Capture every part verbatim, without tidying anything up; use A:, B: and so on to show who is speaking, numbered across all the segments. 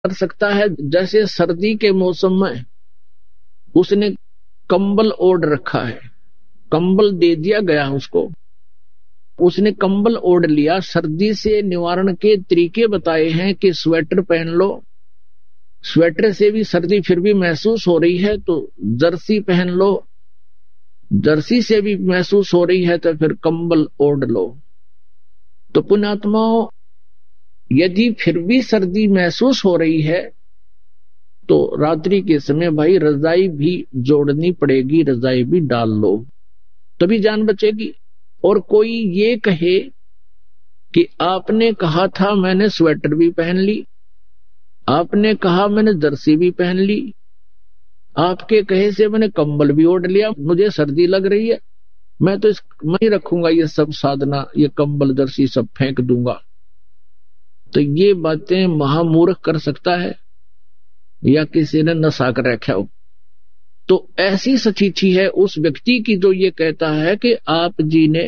A: कर सकता है। जैसे सर्दी के मौसम में उसने कंबल ओढ़ रखा है, कंबल दे दिया गया उसको, उसने कंबल ओढ़ लिया। सर्दी से निवारण के तरीके बताए हैं कि स्वेटर पहन लो, स्वेटर से भी सर्दी फिर भी महसूस हो रही है तो जर्सी पहन लो, जर्सी से भी महसूस हो रही है तो फिर कंबल ओढ़ लो। तो पुण्यात्माओं, यदि फिर भी सर्दी महसूस हो रही है तो रात्रि के समय भाई रजाई भी जोड़नी पड़ेगी, रजाई भी डाल लो, तभी जान बचेगी। और कोई ये कहे कि आपने कहा था मैंने स्वेटर भी पहन ली, आपने कहा मैंने जर्सी भी पहन ली, आपके कहे से मैंने कंबल भी ओढ़ लिया, मुझे सर्दी लग रही है, मैं तो इस मैं रखूंगा ये सब साधना, ये कंबल जर्सी सब फेंक दूंगा। तो ये बातें महामूर्ख कर सकता है या किसी ने नशा कर रखा हो। तो ऐसी सचीची है उस व्यक्ति की जो ये कहता है कि आप जी ने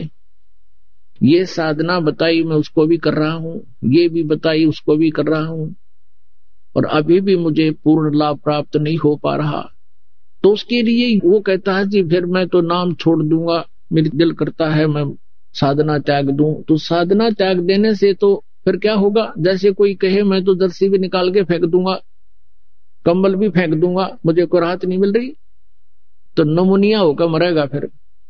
A: ये साधना बताई, मैं उसको भी कर रहा हूं, ये भी बताई उसको भी कर रहा हूं, और अभी भी मुझे पूर्ण लाभ प्राप्त नहीं हो पा रहा। तो उसके लिए वो कहता है जी फिर मैं तो नाम छोड़ दूंगा, मेरी दिल करता है मैं साधना त्याग दूं। तो साधना त्याग देने से तो फिर क्या होगा? जैसे कोई कहे मैं तो जर्सी भी निकाल के फेंक दूंगा, कंबल भी फेंक दूंगा, मुझे कोई राहत नहीं मिल रही, तो नमूनिया होकर मरेगा। फिर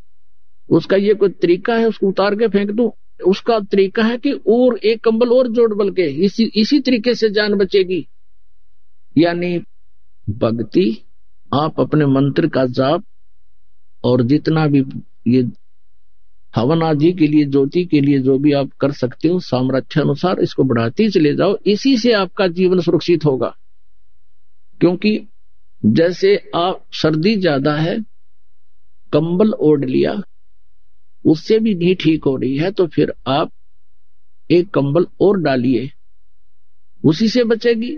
A: उसका ये कोई तरीका है उसको उतार के फेंक दूं? उसका तरीका है कि और एक कंबल और जोड़, बल्कि इसी इसी तरीके से जान बचेगी। यानी भक्ति, आप अपने मंत्र का जाप और जितना भी ये हवन आदि के लिए, ज्योति के लिए जो भी आप कर सकते हो सामर्थ्य अनुसार इसको बढ़ाते चले जाओ, इसी से आपका जीवन सुरक्षित होगा। क्योंकि जैसे आप सर्दी ज्यादा है, कंबल ओढ़ लिया, उससे भी नहीं ठीक हो रही है, तो फिर आप एक कंबल और डालिए, उसी से बचेगी।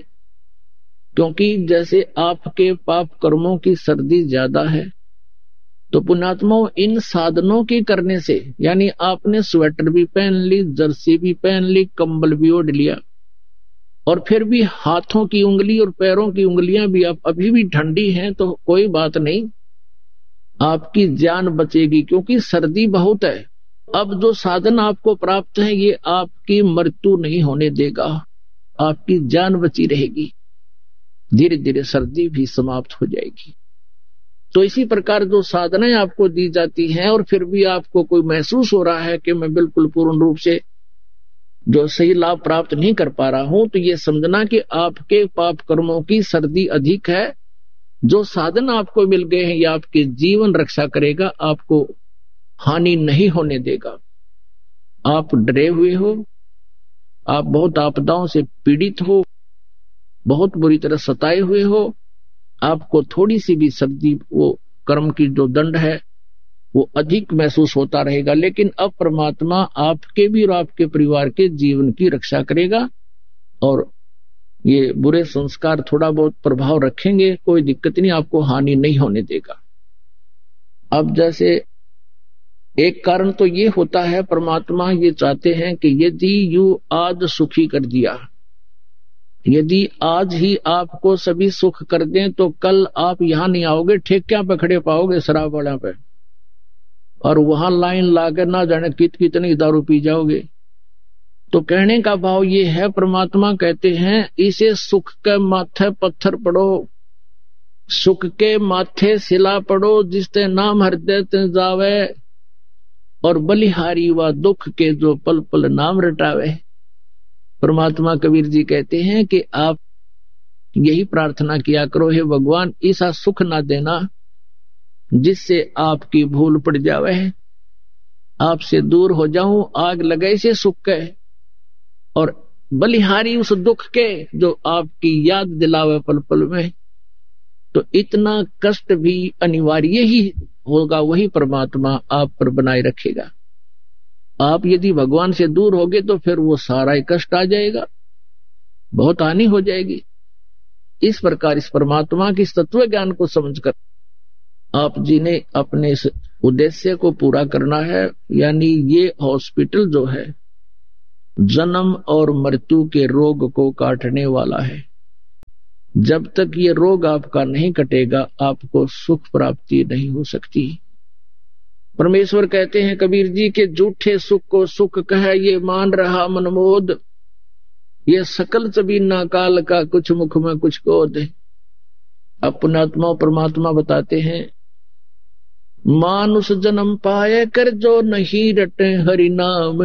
A: क्योंकि जैसे आपके पाप कर्मों की सर्दी ज्यादा है, तो पुण्यात्माओं इन साधनों के करने से, यानी आपने स्वेटर भी पहन ली, जर्सी भी पहन ली, कंबल भी ओढ़ लिया, और फिर भी हाथों की उंगली और पैरों की उंगलियां भी आप अभी भी ठंडी हैं, तो कोई बात नहीं, आपकी जान बचेगी। क्योंकि सर्दी बहुत है। अब जो साधन आपको प्राप्त है ये आपकी मृत्यु नहीं होने देगा, आपकी जान बची रहेगी, धीरे धीरे सर्दी भी समाप्त हो जाएगी। तो इसी प्रकार जो साधनाएं आपको दी जाती हैं और फिर भी आपको कोई महसूस हो रहा है कि मैं बिल्कुल पूर्ण रूप से जो सही लाभ प्राप्त नहीं कर पा रहा हूं, तो ये समझना कि आपके पाप कर्मों की सर्दी अधिक है। जो साधन आपको मिल गए हैं ये आपके जीवन रक्षा करेगा, आपको हानि नहीं होने देगा। आप डरे हुए हो, आप बहुत आपदाओं से पीड़ित हो, बहुत बुरी तरह सताए हुए हो, आपको थोड़ी सी भी सर्दी, वो कर्म की जो दंड है वो अधिक महसूस होता रहेगा, लेकिन अब परमात्मा आपके भी और आपके परिवार के जीवन की रक्षा करेगा, और ये बुरे संस्कार थोड़ा बहुत प्रभाव रखेंगे, कोई दिक्कत नहीं, आपको हानि नहीं होने देगा। अब जैसे एक कारण तो ये होता है, परमात्मा ये चाहते हैं कि यदि यू आज सुखी कर दिया, यदि आज ही आपको सभी सुख कर दें, तो कल आप यहां नहीं आओगे, ठेकियां पे खड़े पाओगे शराब वाला पे, और वहां लाइन लाकर ना जाने कित कितनी दारू पी जाओगे। तो कहने का भाव ये है, परमात्मा कहते हैं इसे सुख के माथे पत्थर पड़ो, सुख के माथे सिला पड़ो, जिसते नाम हृदय ते जावे, और बलिहारी व दुख के जो पल पल नाम रटावे। परमात्मा कबीर जी कहते हैं कि आप यही प्रार्थना किया करो, हे भगवान ऐसा सुख ना देना जिससे आपकी भूल पड़ जावे, आपसे दूर हो जाऊं, आग लगे से सुख के, और बलिहारी उस दुख के जो आपकी याद दिलावे पल पल में। तो इतना कष्ट भी अनिवार्य ही होगा, वही परमात्मा आप पर बनाए रखेगा। आप यदि भगवान से दूर होगे तो फिर वो सारा ही कष्ट आ जाएगा, बहुत हानि हो जाएगी। इस प्रकार इस परमात्मा की तत्व ज्ञान को समझकर आप जी ने अपने इस उद्देश्य को पूरा करना है। यानी ये हॉस्पिटल जो है जन्म और मृत्यु के रोग को काटने वाला है, जब तक ये रोग आपका नहीं कटेगा आपको सुख प्राप्ति नहीं हो सकती। परमेश्वर कहते हैं कबीर जी के झूठे सुख को सुख कह ये मान रहा मनमोद, ये सकल चबीना काल का कुछ मुख में कुछ क्रोध। अपनात्मा परमात्मा बताते हैं मानुष जन्म पाए कर जो नहीं रटे हरि नाम,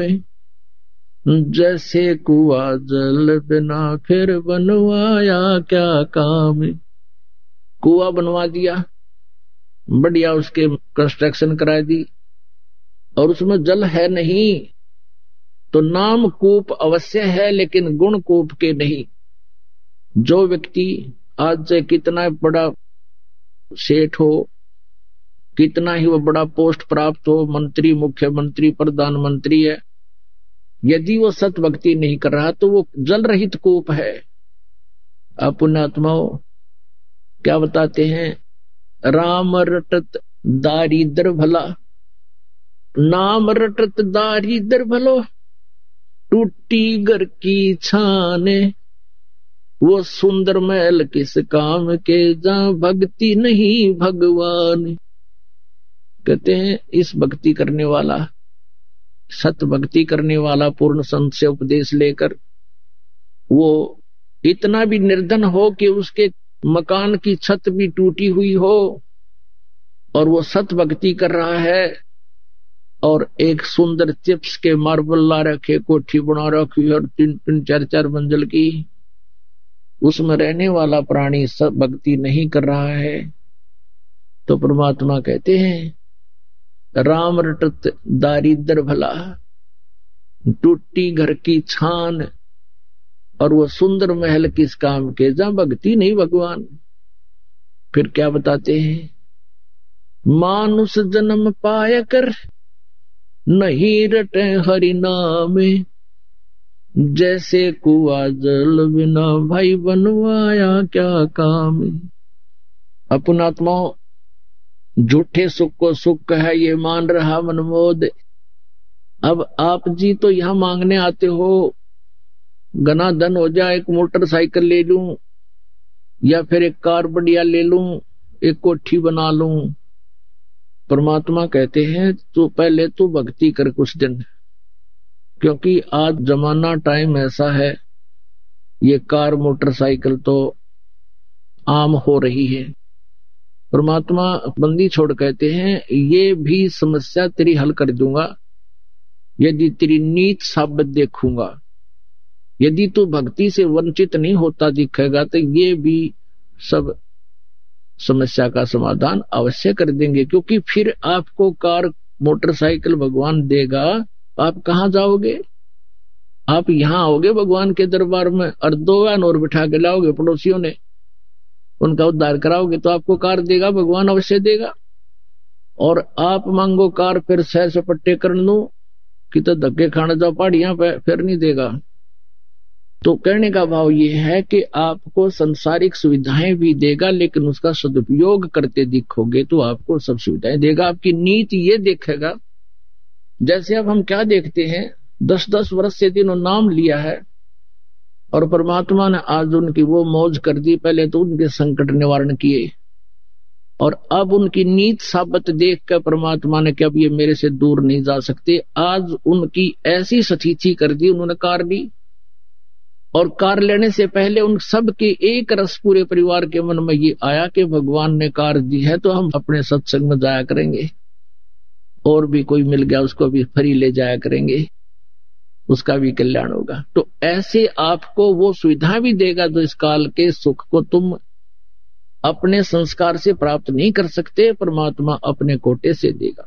A: जैसे कुआ जल बिना फिर बनवाया क्या काम। कुआ बनवा दिया, बढ़िया उसके कंस्ट्रक्शन करा दी और उसमें जल है नहीं, तो नाम कूप अवश्य है लेकिन गुण कूप के नहीं। जो व्यक्ति आज से कितना बड़ा सेठ हो, कितना ही वो बड़ा पोस्ट प्राप्त हो, मंत्री मुख्यमंत्री प्रधानमंत्री है, यदि वो सत भक्ति नहीं कर रहा तो वो जल रहित कूप है। पुण्यात्माओं क्या बताते हैं, राम रटत दारिद्र भला, नाम रटत दारिद्र भलो, टूटी घर की छाने, वो सुंदर महल किस काम के जहां भक्ति नहीं भगवान। कहते हैं इस भक्ति करने वाला, सत भक्ति करने वाला पूर्ण संत से उपदेश लेकर वो इतना भी निर्धन हो कि उसके मकान की छत भी टूटी हुई हो और वो सत भक्ति कर रहा है और एक सुंदर चिप्स के मार्बल ला रखे, कोठी बना रखी और तीन तीन चार चार मंजिल की, उसमें रहने वाला प्राणी सब भक्ति नहीं कर रहा है, तो परमात्मा कहते हैं राम रटत दारिद्र भला, टूटी घर की छान, और वो सुंदर महल किस काम के जहां भक्ति नहीं भगवान। फिर क्या बताते हैं, मानुष जन्म पाया कर नहीं रटे हरि नाम, जैसे कुआ जल बिना भाई बनवाया क्या काम। अपनात्मा झूठे सुख को सुख है ये मान रहा मनमोद। अब आप जी तो यहां मांगने आते हो, घना धन हो जाए, एक मोटरसाइकिल ले लूं या फिर एक कार बढ़िया ले लूं, एक कोठी बना लूं। परमात्मा कहते हैं तो पहले तो भक्ति कर कुछ दिन, क्योंकि आज जमाना टाइम ऐसा है, ये कार मोटरसाइकिल तो आम हो रही है। परमात्मा बंदी छोड़ कहते हैं ये भी समस्या तेरी हल कर दूंगा यदि तेरी नीत साबित देखूंगा। यदि तू भक्ति से वंचित नहीं होता दिखेगा तो ये भी सब समस्या का समाधान अवश्य कर देंगे, क्योंकि फिर आपको कार मोटरसाइकिल भगवान देगा, आप कहां जाओगे? आप यहां आओगे भगवान के दरबार में और दो और बिठा के लाओगे, पड़ोसियों ने उनका उद्धार कराओगे तो आपको कार देगा, भगवान अवश्य देगा। और आप मांगो कार फिर सह सपट्टे कर लूं कि तो धक्के खाने जाओ पहाड़ियां पे, फिर नहीं देगा। तो कहने का भाव ये है कि आपको संसारिक सुविधाएं भी देगा, लेकिन उसका सदुपयोग करते दिखोगे तो आपको सब सुविधाएं देगा। आपकी नीति ये देखेगा। जैसे अब हम क्या देखते हैं, दस दस वर्ष से दिन नाम लिया है और परमात्मा ने आज उनकी वो मौज कर दी। पहले तो उनके संकट निवारण किए और अब उनकी नीत साबित देख कर परमात्मा ने कि अब ये मेरे से दूर नहीं जा सकते। आज उनकी ऐसी स्थिति कर दी, उन्होंने कार ली और कार लेने से पहले उन सब के एक रस पूरे परिवार के मन में ये आया कि भगवान ने कार दी है तो हम अपने सत्संग में जाया करेंगे, और भी कोई मिल गया उसको भी फ्री ले जाया करेंगे, उसका भी कल्याण होगा। तो ऐसे आपको वो सुविधा भी देगा जो इस काल के सुख को तुम अपने संस्कार से प्राप्त नहीं कर सकते, परमात्मा अपने कोटे से देगा।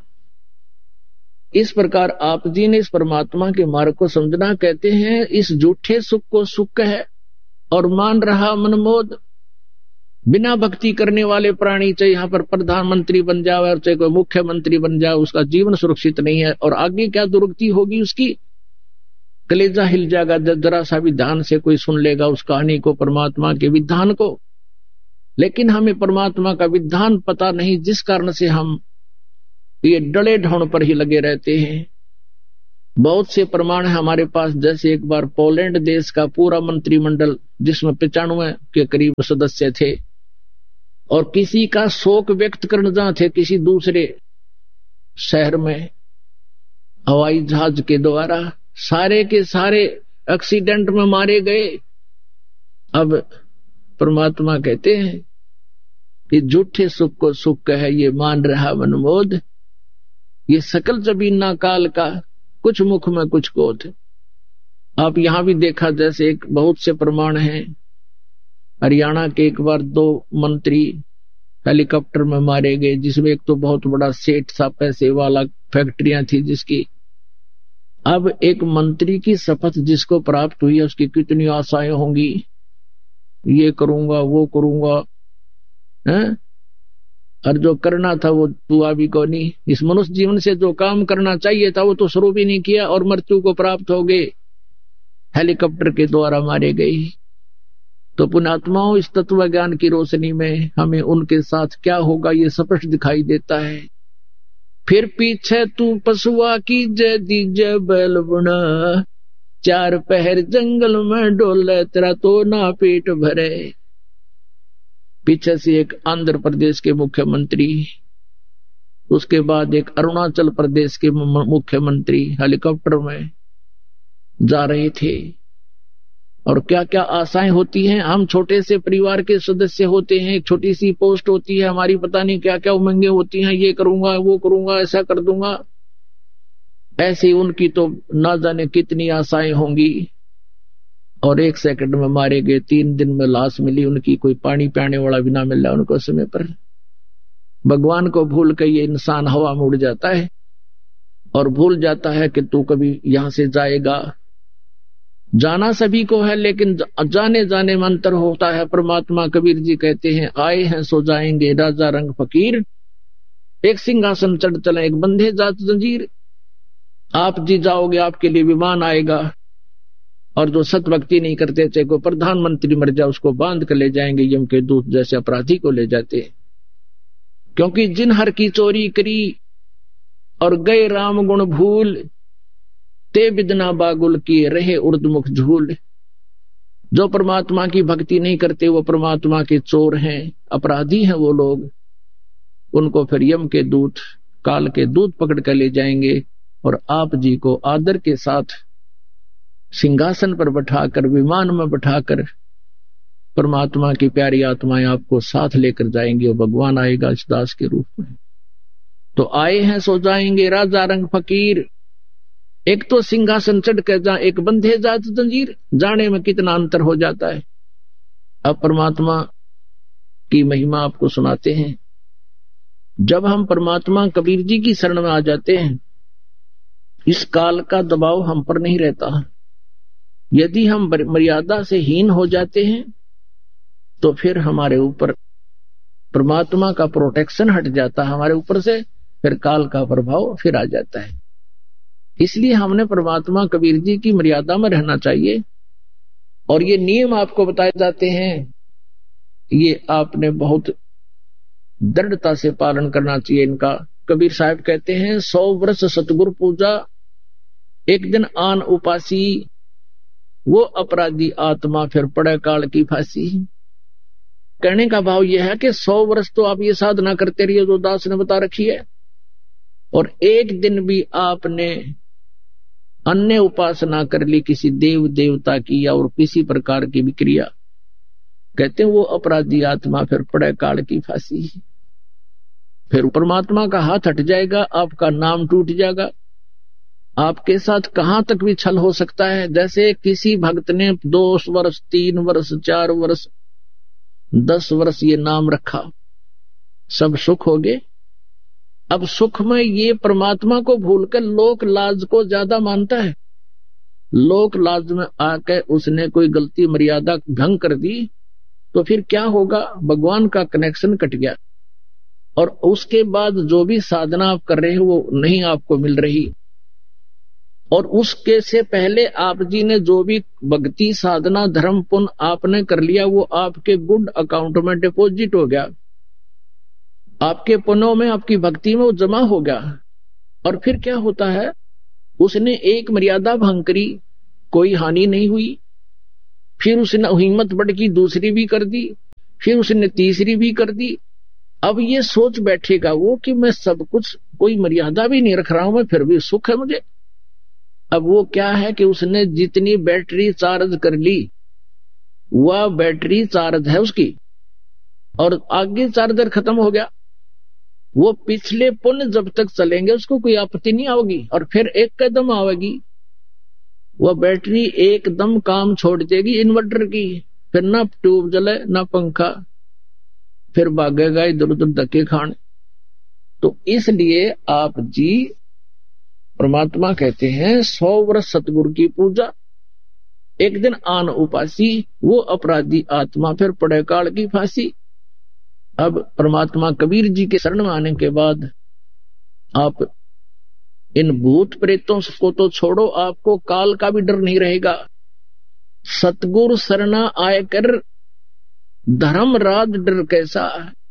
A: इस प्रकार आप जी ने इस परमात्मा के मार्ग को समझना। कहते हैं इस झूठे सुख को सुख है और मान रहा मनमोद। बिना भक्ति करने वाले प्राणी चाहे यहाँ पर प्रधानमंत्री बन जाए और चाहे कोई मुख्यमंत्री बन जाए, उसका जीवन सुरक्षित नहीं है और आगे क्या दुर्गति होगी उसकी, कलेजा हिल जाएगा जरा सा भी ध्यान से कोई सुन लेगा उस कहानी को, परमात्मा के विधान को। लेकिन हमें परमात्मा का विधान पता नहीं, जिस कारण से हम ये डले ढोण पर ही लगे रहते हैं। बहुत से प्रमाण है हमारे पास। जैसे एक बार पोलैंड देश का पूरा मंत्रिमंडल, जिसमें पचानवे के करीब सदस्य थे, और किसी का शोक व्यक्त करने जहां थे किसी दूसरे शहर में हवाई जहाज के द्वारा, सारे के सारे एक्सीडेंट में मारे गए। अब परमात्मा कहते हैं कि झूठे सुख को सुख कहे ये मान रहा मनमोद, ये सकल जबीना काल का, कुछ मुख में कुछ क्रोध। आप यहां भी देखा, जैसे एक बहुत से प्रमाण हैं। हरियाणा के एक बार दो मंत्री हेलीकॉप्टर में मारे गए, जिसमें एक तो बहुत बड़ा सेठ सा, पैसे वाला, फैक्ट्रियां थी जिसकी। अब एक मंत्री की शपथ जिसको प्राप्त हुई है, उसकी कितनी आशाएं होंगी, ये करूंगा वो करूंगा, हैं? और जो करना था वो हुआ भी को नहीं। इस मनुष्य जीवन से जो काम करना चाहिए था वो तो शुरू भी नहीं किया, और मृत्यु को प्राप्त हो गए, हेलीकॉप्टर के द्वारा मारे गए। तो पुण्यात्माओं, इस तत्व ज्ञान की रोशनी में हमें उनके साथ क्या होगा ये स्पष्ट दिखाई देता है। फिर पीछे तू पशुआ की जय दीजय बैल बुना, चार पहर जंगल में डोले तेरा तो ना पेट भरे। पीछे से एक आंध्र प्रदेश के मुख्यमंत्री, उसके बाद एक अरुणाचल प्रदेश के मुख्यमंत्री हेलीकॉप्टर में जा रहे थे। और क्या क्या आशाएं होती हैं। हम छोटे से परिवार के सदस्य होते हैं, एक छोटी सी पोस्ट होती है हमारी, पता नहीं क्या क्या उमंगें होती हैं, ये करूंगा वो करूंगा ऐसा कर दूंगा। ऐसे उनकी तो ना जाने कितनी आशाएं होंगी, और एक सेकंड में मारे गए। तीन दिन में लाश मिली उनकी, कोई पानी पियाने वाला भी ना मिला उनको समय पर। भगवान को भूल के ये इंसान हवा में उड़ जाता है और भूल जाता है कि तू कभी यहां से जाएगा। जाना सभी को है, लेकिन जाने जाने में अंतर होता है। परमात्मा कबीर जी कहते हैं, आए हैं सो जाएंगे राजा रंग फकीर, एक सिंहासन चढ़ चले एक बंधे जात जंजीर। आप जी जाओगे, आपके लिए विमान आएगा, और जो सत भक्ति नहीं करते, चाहे को प्रधानमंत्री मर जाए, उसको बांध कर ले जाएंगे यम के दूत, जैसे अपराधी को ले जाते हैं। क्योंकि जिन हर की चोरी करी और गए राम गुण भूल, ते बिदना बागुल किए रहे उर्दमुख झूल। जो परमात्मा की भक्ति नहीं करते वो परमात्मा के चोर हैं, अपराधी हैं वो लोग। उनको फिर यम के दूत, काल के दूत पकड़ कर ले जाएंगे, और आप जी को आदर के साथ सिंहासन पर बैठाकर, विमान में बैठाकर परमात्मा की प्यारी आत्माएं आपको साथ लेकर जाएंगी, और भगवान आएगा इस दास के रूप में। तो आए हैं सो जाएंगे राजा रंग फकीर, एक तो सिंहासन चढ़ कर जा, एक बंधे जात जंजीर। जाने में कितना अंतर हो जाता है। अब परमात्मा की महिमा आपको सुनाते हैं। जब हम परमात्मा कबीर जी की शरण में आ जाते हैं, इस काल का दबाव हम पर नहीं रहता। यदि हम मर्यादा से हीन हो जाते हैं तो फिर हमारे ऊपर परमात्मा का प्रोटेक्शन हट जाता है हमारे ऊपर से, फिर काल का प्रभाव फिर आ जाता है। इसलिए हमने परमात्मा कबीर जी की मर्यादा में रहना चाहिए। और ये नियम आपको बताए जाते हैं, ये आपने बहुत दृढ़ता से पालन करना चाहिए इनका। कबीर साहब कहते हैं, सौ वर्ष सतगुरु पूजा, एक दिन आन उपासी, वो अपराधी आत्मा फिर पड़े काल की फांसी। कहने का भाव यह है कि सौ वर्ष तो आप ये साधना करते रहिए जो दास ने बता रखी है, और एक दिन भी आपने अन्य उपासना कर ली किसी देव देवता की या और किसी प्रकार की भी क्रिया, कहते हैं वो अपराधी आत्मा फिर पड़े काल की फांसी। फिर परमात्मा का हाथ हट जाएगा, आपका नाम टूट जाएगा। आपके साथ कहां तक भी छल हो सकता है। जैसे किसी भक्त ने दो वर्ष, तीन वर्ष, चार वर्ष, दस वर्ष ये नाम रखा, सब सुख हो गए। अब सुख में ये परमात्मा को भूलकर लोक लाज को ज्यादा मानता है। लोक लाज में आकर उसने कोई गलती मर्यादा भंग कर दी तो फिर क्या होगा, भगवान का कनेक्शन कट गया, और उसके बाद जो भी साधना आप कर रहे हो वो नहीं आपको मिल रही। और उसके से पहले आप जी ने जो भी भक्ति साधना धर्म पुण्य आपने कर लिया, वो आपके गुड अकाउंट में डिपॉजिट हो गया, आपके पुण्यों में, आपकी भक्ति में वो जमा हो गया। और फिर क्या होता है, उसने एक मर्यादा भंग करी, कोई हानि नहीं हुई। फिर उसने हिम्मत बढ़ की दूसरी भी कर दी, फिर उसने तीसरी भी कर दी। अब ये सोच बैठेगा वो कि मैं सब कुछ, कोई मर्यादा भी नहीं रख रहा हूं मैं, फिर भी सुख है मुझे। अब वो क्या है कि उसने जितनी बैटरी चार्ज कर ली वह बैटरी चार्ज है उसकी, और आगे चार्जर खत्म हो गया। वो पिछले पुण्य जब तक चलेंगे उसको कोई आपत्ति नहीं आएगी, और फिर एक कदम आएगी वह बैटरी एकदम काम छोड़ देगी इन्वर्टर की, फिर ना ट्यूब जले ना पंखा, फिर भागेगा इधर उधर धक्के खाने। तो इसलिए आप जी परमात्मा कहते हैं सौ वर्ष सतगुरु की पूजा, एक दिन आन उपासी, वो अपराधी आत्मा फिर पड़े काल की फांसी। अब परमात्मा कबीर जी के शरण में आने के बाद आप इन भूत प्रेतों को तो छोड़ो, आपको काल का भी डर नहीं रहेगा। सतगुरु शरणा आय कर धर्मराज डर कैसा,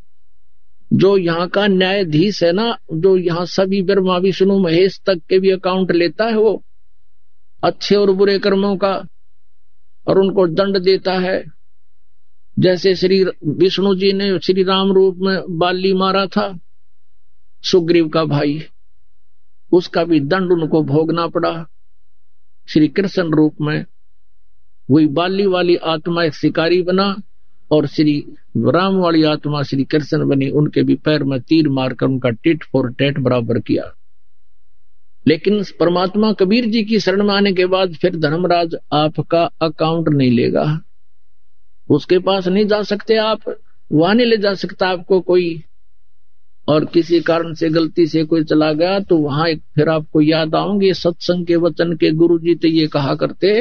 A: जो यहाँ का न्यायाधीश है ना, जो यहाँ सभी ब्रह्मा विष्णु महेश तक के भी अकाउंट लेता है, वो अच्छे और बुरे कर्मों का, और उनको दंड देता है। जैसे श्री विष्णु जी ने श्री राम रूप में बाली मारा था, सुग्रीव का भाई, उसका भी दंड उनको भोगना पड़ा। श्री कृष्ण रूप में वही बाली वाली आत्मा एक शिकारी बना, और श्री राम वाली आत्मा श्री कृष्ण बनी, उनके भी पैर में तीर मारकर उनका टिट फॉर टेट बराबर किया। लेकिन परमात्मा कबीर जी की शरण में आने के बाद फिर धर्मराज आपका अकाउंट नहीं लेगा, उसके पास नहीं जा सकते आप, वहां नहीं ले जा सकता आपको कोई। और किसी कारण से गलती से कोई चला गया तो वहां एक फिर आपको याद आऊंगे सत्संग के वचन के गुरु जी तो ये कहा करते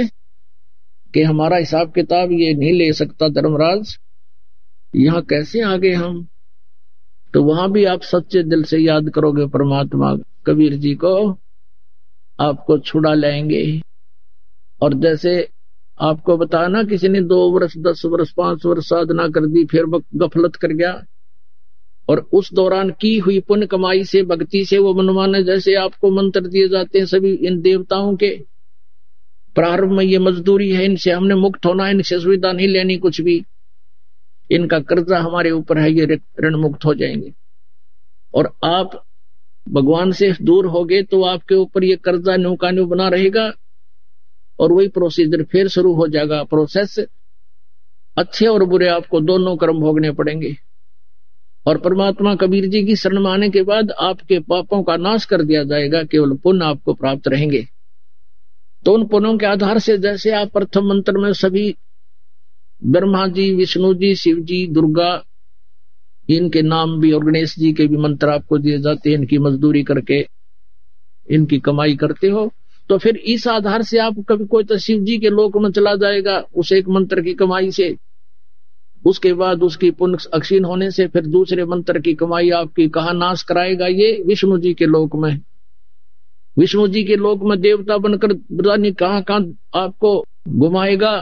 A: कि हमारा हिसाब किताब ये नहीं ले सकता धर्मराज, यहाँ कैसे आगे हम। तो वहां भी आप सच्चे दिल से याद करोगे परमात्मा कबीर जी को, आपको छुड़ा लाएंगे। और जैसे आपको बताया ना, किसी ने दो वर्ष दस वर्ष पांच वर्ष साधना कर दी, फिर गफलत कर गया, और उस दौरान की हुई पुण्य कमाई से भक्ति से वो मनमाने जैसे आपको मंत्र दिए जाते हैं सभी इन देवताओं के, प्रारंभ में ये मजदूरी है, इनसे हमने मुक्त होना, इनसे सुविधा नहीं लेनी कुछ भी, इनका कर्जा हमारे ऊपर है, ये ऋण मुक्त हो जाएंगे। और आप भगवान से दूर हो गए तो आपके ऊपर ये कर्जा न्यू का न्यू बना रहेगा, और वही प्रोसीजर फिर शुरू हो जाएगा प्रोसेस। अच्छे और बुरे आपको दोनों कर्म भोगने पड़ेंगे। और परमात्मा कबीर जी की शरण में आने के बाद आपके पापों का नाश कर दिया जाएगा, केवल पुण्य आपको प्राप्त रहेंगे। तो उन पुण्यों के आधार से जैसे आप प्रथम मंत्र में सभी ब्रह्मा जी, विष्णु जी, शिव जी, दुर्गा, इनके नाम भी और गणेश जी के भी मंत्र आपको दिए जाते हैं, इनकी मजदूरी करके इनकी कमाई करते हो, तो फिर इस आधार से आप कभी कोई तो शिव जी के लोक में चला जाएगा उस एक मंत्र की कमाई से। उसके बाद उसकी पुण्य अक्षीण होने से फिर दूसरे मंत्र की कमाई आपकी कहाँ नाश कराएगा, ये विष्णु जी के लोक में। विष्णु जी के लोक में देवता बनकर कहाँ कहाँ आपको घुमाएगा,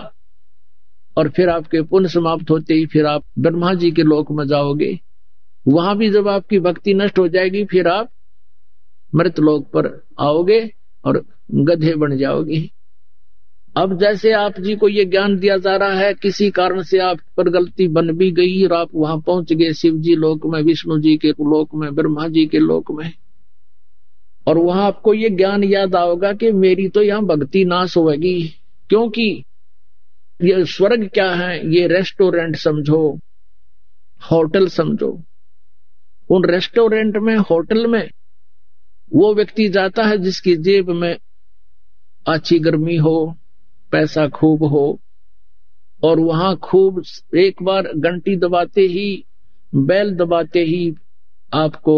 A: और फिर आपके पुण्य समाप्त होते ही फिर आप ब्रह्मा जी के लोक में जाओगे। वहां भी जब आपकी भक्ति नष्ट हो जाएगी फिर आप मृत लोक पर आओगे और गधे बन जाओगे। अब जैसे आप जी को ये ज्ञान दिया जा रहा है, किसी कारण से आप पर गलती बन भी गई और आप वहां पहुंच गए शिव जी लोक में, विष्णु जी के लोक में, ब्रह्मा जी के लोक में, और वहां आपको ये ज्ञान याद आओगा कि मेरी तो यहाँ भक्ति नाश होगी, क्योंकि ये स्वर्ग क्या है, ये रेस्टोरेंट समझो, होटल समझो। उन रेस्टोरेंट में, होटल में वो व्यक्ति जाता है जिसकी जेब में अच्छी गर्मी हो, पैसा खूब हो, और वहां खूब एक बार घंटी दबाते ही, बैल दबाते ही आपको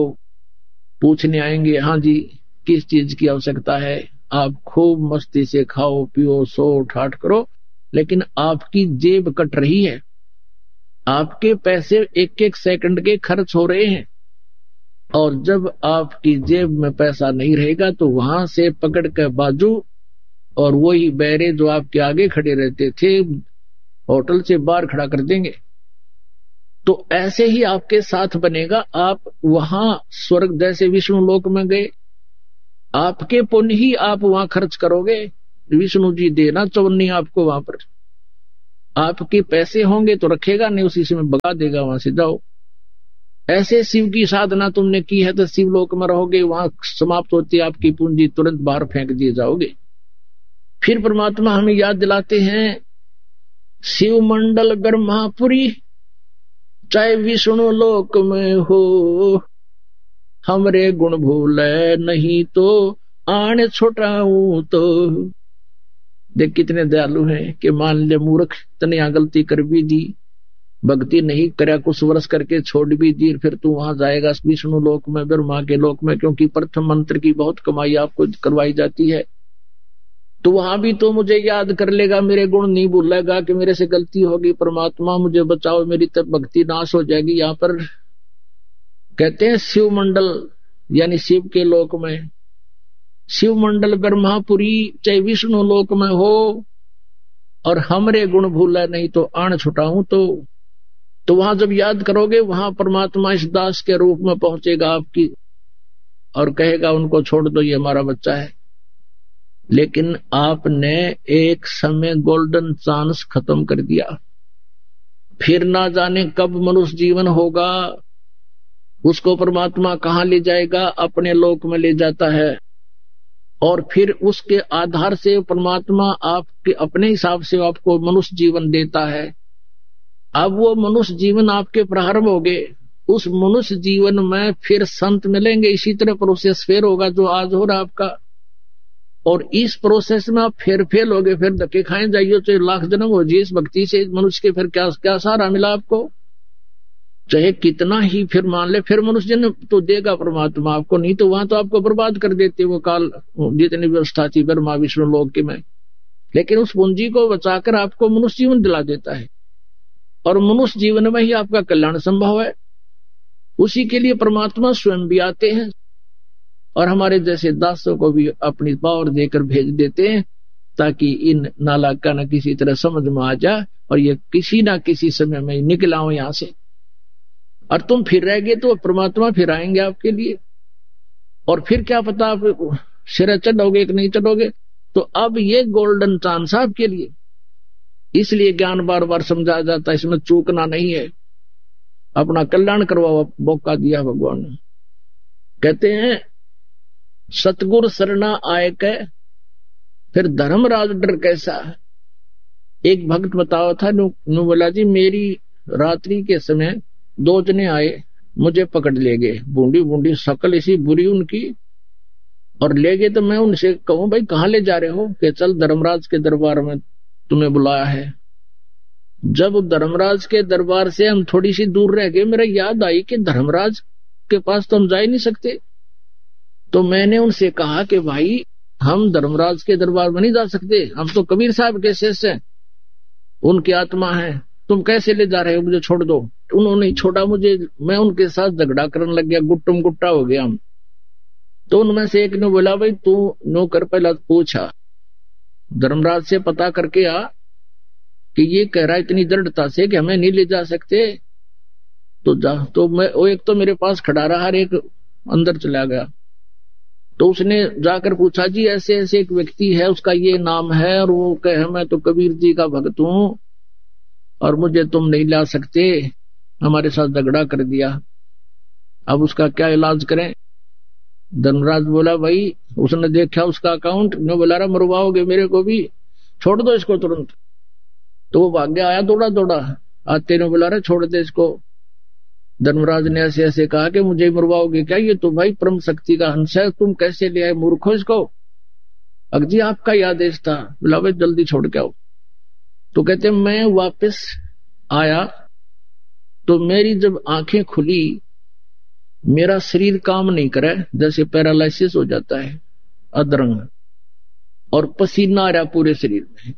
A: पूछने आएंगे, हाँ जी किस चीज की आवश्यकता है। आप खूब मस्ती से खाओ पियो सो ठाट करो, लेकिन आपकी जेब कट रही है, आपके पैसे एक एक सेकंड के खर्च हो रहे हैं। और जब आपकी जेब में पैसा नहीं रहेगा तो वहां से पकड़ कर बाजू, और वही बैरे जो आपके आगे खड़े रहते थे होटल से बाहर खड़ा कर देंगे। तो ऐसे ही आपके साथ बनेगा। आप वहां स्वर्ग जैसे विष्णु लोक में गए, आपके पुण्य ही आप वहां खर्च करोगे। विष्णु जी देना चवन्नी आपको वहां पर, आपके पैसे होंगे तो रखेगा, नहीं उसी समय भगा देगा, वहां से जाओ। ऐसे शिव की साधना तुमने की है तो शिवलोक में रहोगे, वहां समाप्त होती है आपकी पूंजी, तुरंत बाहर फेंक दिए जाओगे। फिर परमात्मा हमें याद दिलाते हैं, शिव मंडल ब्रह्मापुरी चाहे विष्णु लोक में हो, हमरे गुण भूले नहीं तो आने छुटाऊं तो। देख कितने दयालु हैं कि मान ले मूर्ख तने यहाँ गलती कर भी दी, भक्ति नहीं करया, कुछ वर्ष करके छोड़ भी दी, फिर तू वहां जाएगा विष्णु लोक में, ब्रह्मा के लोक में, क्योंकि प्रथम मंत्र की बहुत कमाई आपको करवाई जाती है। तो वहां भी तो मुझे याद कर लेगा, मेरे गुण नहीं भूलेगा कि मेरे से गलती होगी, परमात्मा मुझे बचाओ, मेरी तब भक्ति नाश हो जाएगी। यहाँ पर कहते हैं शिव मंडल यानी शिव के लोक में, शिव मंडल ब्रह्मापुरी चाहे विष्णु लोक में हो, और हमरे गुण भूला नहीं तो आण छुटाऊं तो। तो वहां जब याद करोगे, वहां परमात्मा इस दास के रूप में पहुंचेगा आपकी और कहेगा उनको छोड़ दो, ये हमारा बच्चा है। लेकिन आपने एक समय गोल्डन चांस खत्म कर दिया, फिर ना जाने कब मनुष्य जीवन होगा, उसको परमात्मा कहां ले जाएगा, अपने लोक में ले जाता है। और फिर उसके आधार से परमात्मा आपके अपने हिसाब से आपको मनुष्य जीवन देता है। अब वो मनुष्य जीवन आपके प्रारंभ हो गए, उस मनुष्य जीवन में फिर संत मिलेंगे, इसी तरह प्रोसेस फेर होगा जो आज हो रहा आपका। और इस प्रोसेस में आप फिर फेल हो गए, फिर धक्के खाए जाइए, चाहे लाख जन्म हो जाए इस भक्ति से मनुष्य के, फिर क्या क्या सहारा मिला आपको, चाहे कितना ही फिर मान ले, फिर मनुष्य जन्म तो देगा परमात्मा आपको, नहीं तो वहां तो आपको बर्बाद कर देते वो काल जितनी व्यवस्था थी ब्रह्मा विष्णु लोक में। लेकिन उस पूंजी को बचाकर आपको मनुष्य जीवन दिला देता है, और मनुष्य जीवन में ही आपका कल्याण संभव है। उसी के लिए परमात्मा स्वयं भी आते हैं और हमारे जैसे दासों को भी अपनी पावर देकर भेज देते हैं, ताकि इन नालायक का न किसी तरह समझ में आ जाए और ये किसी ना किसी समय में निकल आओ यहां से। और तुम फिर रह गए तो परमात्मा फिर आएंगे आपके लिए, और फिर क्या पता आप सिर चढ़ोगे कि नहीं चढ़ोगे। तो अब ये गोल्डन चांस आपके लिए, इसलिए ज्ञान बार बार समझाया जाता है, इसमें चूकना नहीं है, अपना कल्याण करवाओ, मौका दिया भगवान ने। कहते हैं सतगुरु सरना आए के फिर धर्मराज डर कैसा। एक भक्त बताओ था, नु, नु बोला जी मेरी रात्रि के समय दो जने आए, मुझे पकड़ ले गए, बूंदी बूंदी शकल ऐसी बुरी उनकी, और ले गए। तो मैं उनसे कहूं भाई कहाँ ले जा रहे हो, कि चल धर्मराज के दरबार में तुम्हें बुलाया है। जब धर्मराज के दरबार से हम थोड़ी सी दूर रह गए, मेरा याद आई कि धर्मराज के पास तो हम जा ही नहीं सकते। तो मैंने उनसे कहा कि भाई हम धर्मराज के दरबार में नहीं जा सकते, हम तो कबीर साहब के शिष्य हैं, उनकी आत्मा है, तुम कैसे ले जा रहे हो, मुझे छोड़ दो। उन्होंने छोड़ा मुझे, मैं उनके साथ झगड़ा करने लग गया, गुट्टुम गुट्टा हो गया हम। तो उनमें से एक ने बोला भाई तू नौकर पहला पूछा, धर्मराज से पता करके आ कि ये कह रहा है इतनी दृढ़ता से कि हमें नहीं ले जा सकते, तो जा। तो मैं वो एक तो मेरे पास खड़ा रहा, एक अंदर चला गया। तो उसने जाकर पूछा जी ऐसे ऐसे एक व्यक्ति है, उसका ये नाम है, और वो कहे मैं तो कबीर जी का भक्त हूं और मुझे तुम नहीं ला सकते, हमारे साथ झगड़ा कर दिया, अब उसका क्या इलाज करें। धर्मराज बोला भाई, उसने देखा उसका अकाउंट, ने बोला रहा मरवाओगे मेरे को भी, छोड़ दो इसको तुरंत। तो वो भाग्य आया दौड़ा दौड़ा, आते ने बोला रहा छोड़ दे इसको। धर्मराज ने ऐसे ऐसे कहा कि मुझे मरवाओगे क्या, ये तो भाई परम शक्ति का हंस है, तुम कैसे ले आए मूर्खो इसको। अजी आपका ही आदेश था। बोला भाई जल्दी छोड़ के आओ। तो कहते मैं वापस आया तो मेरी जब आंखें खुली, मेरा शरीर काम नहीं करे, जैसे पैरालिसिस हो जाता है, अधरंग, और पसीना आ रहा पूरे शरीर में।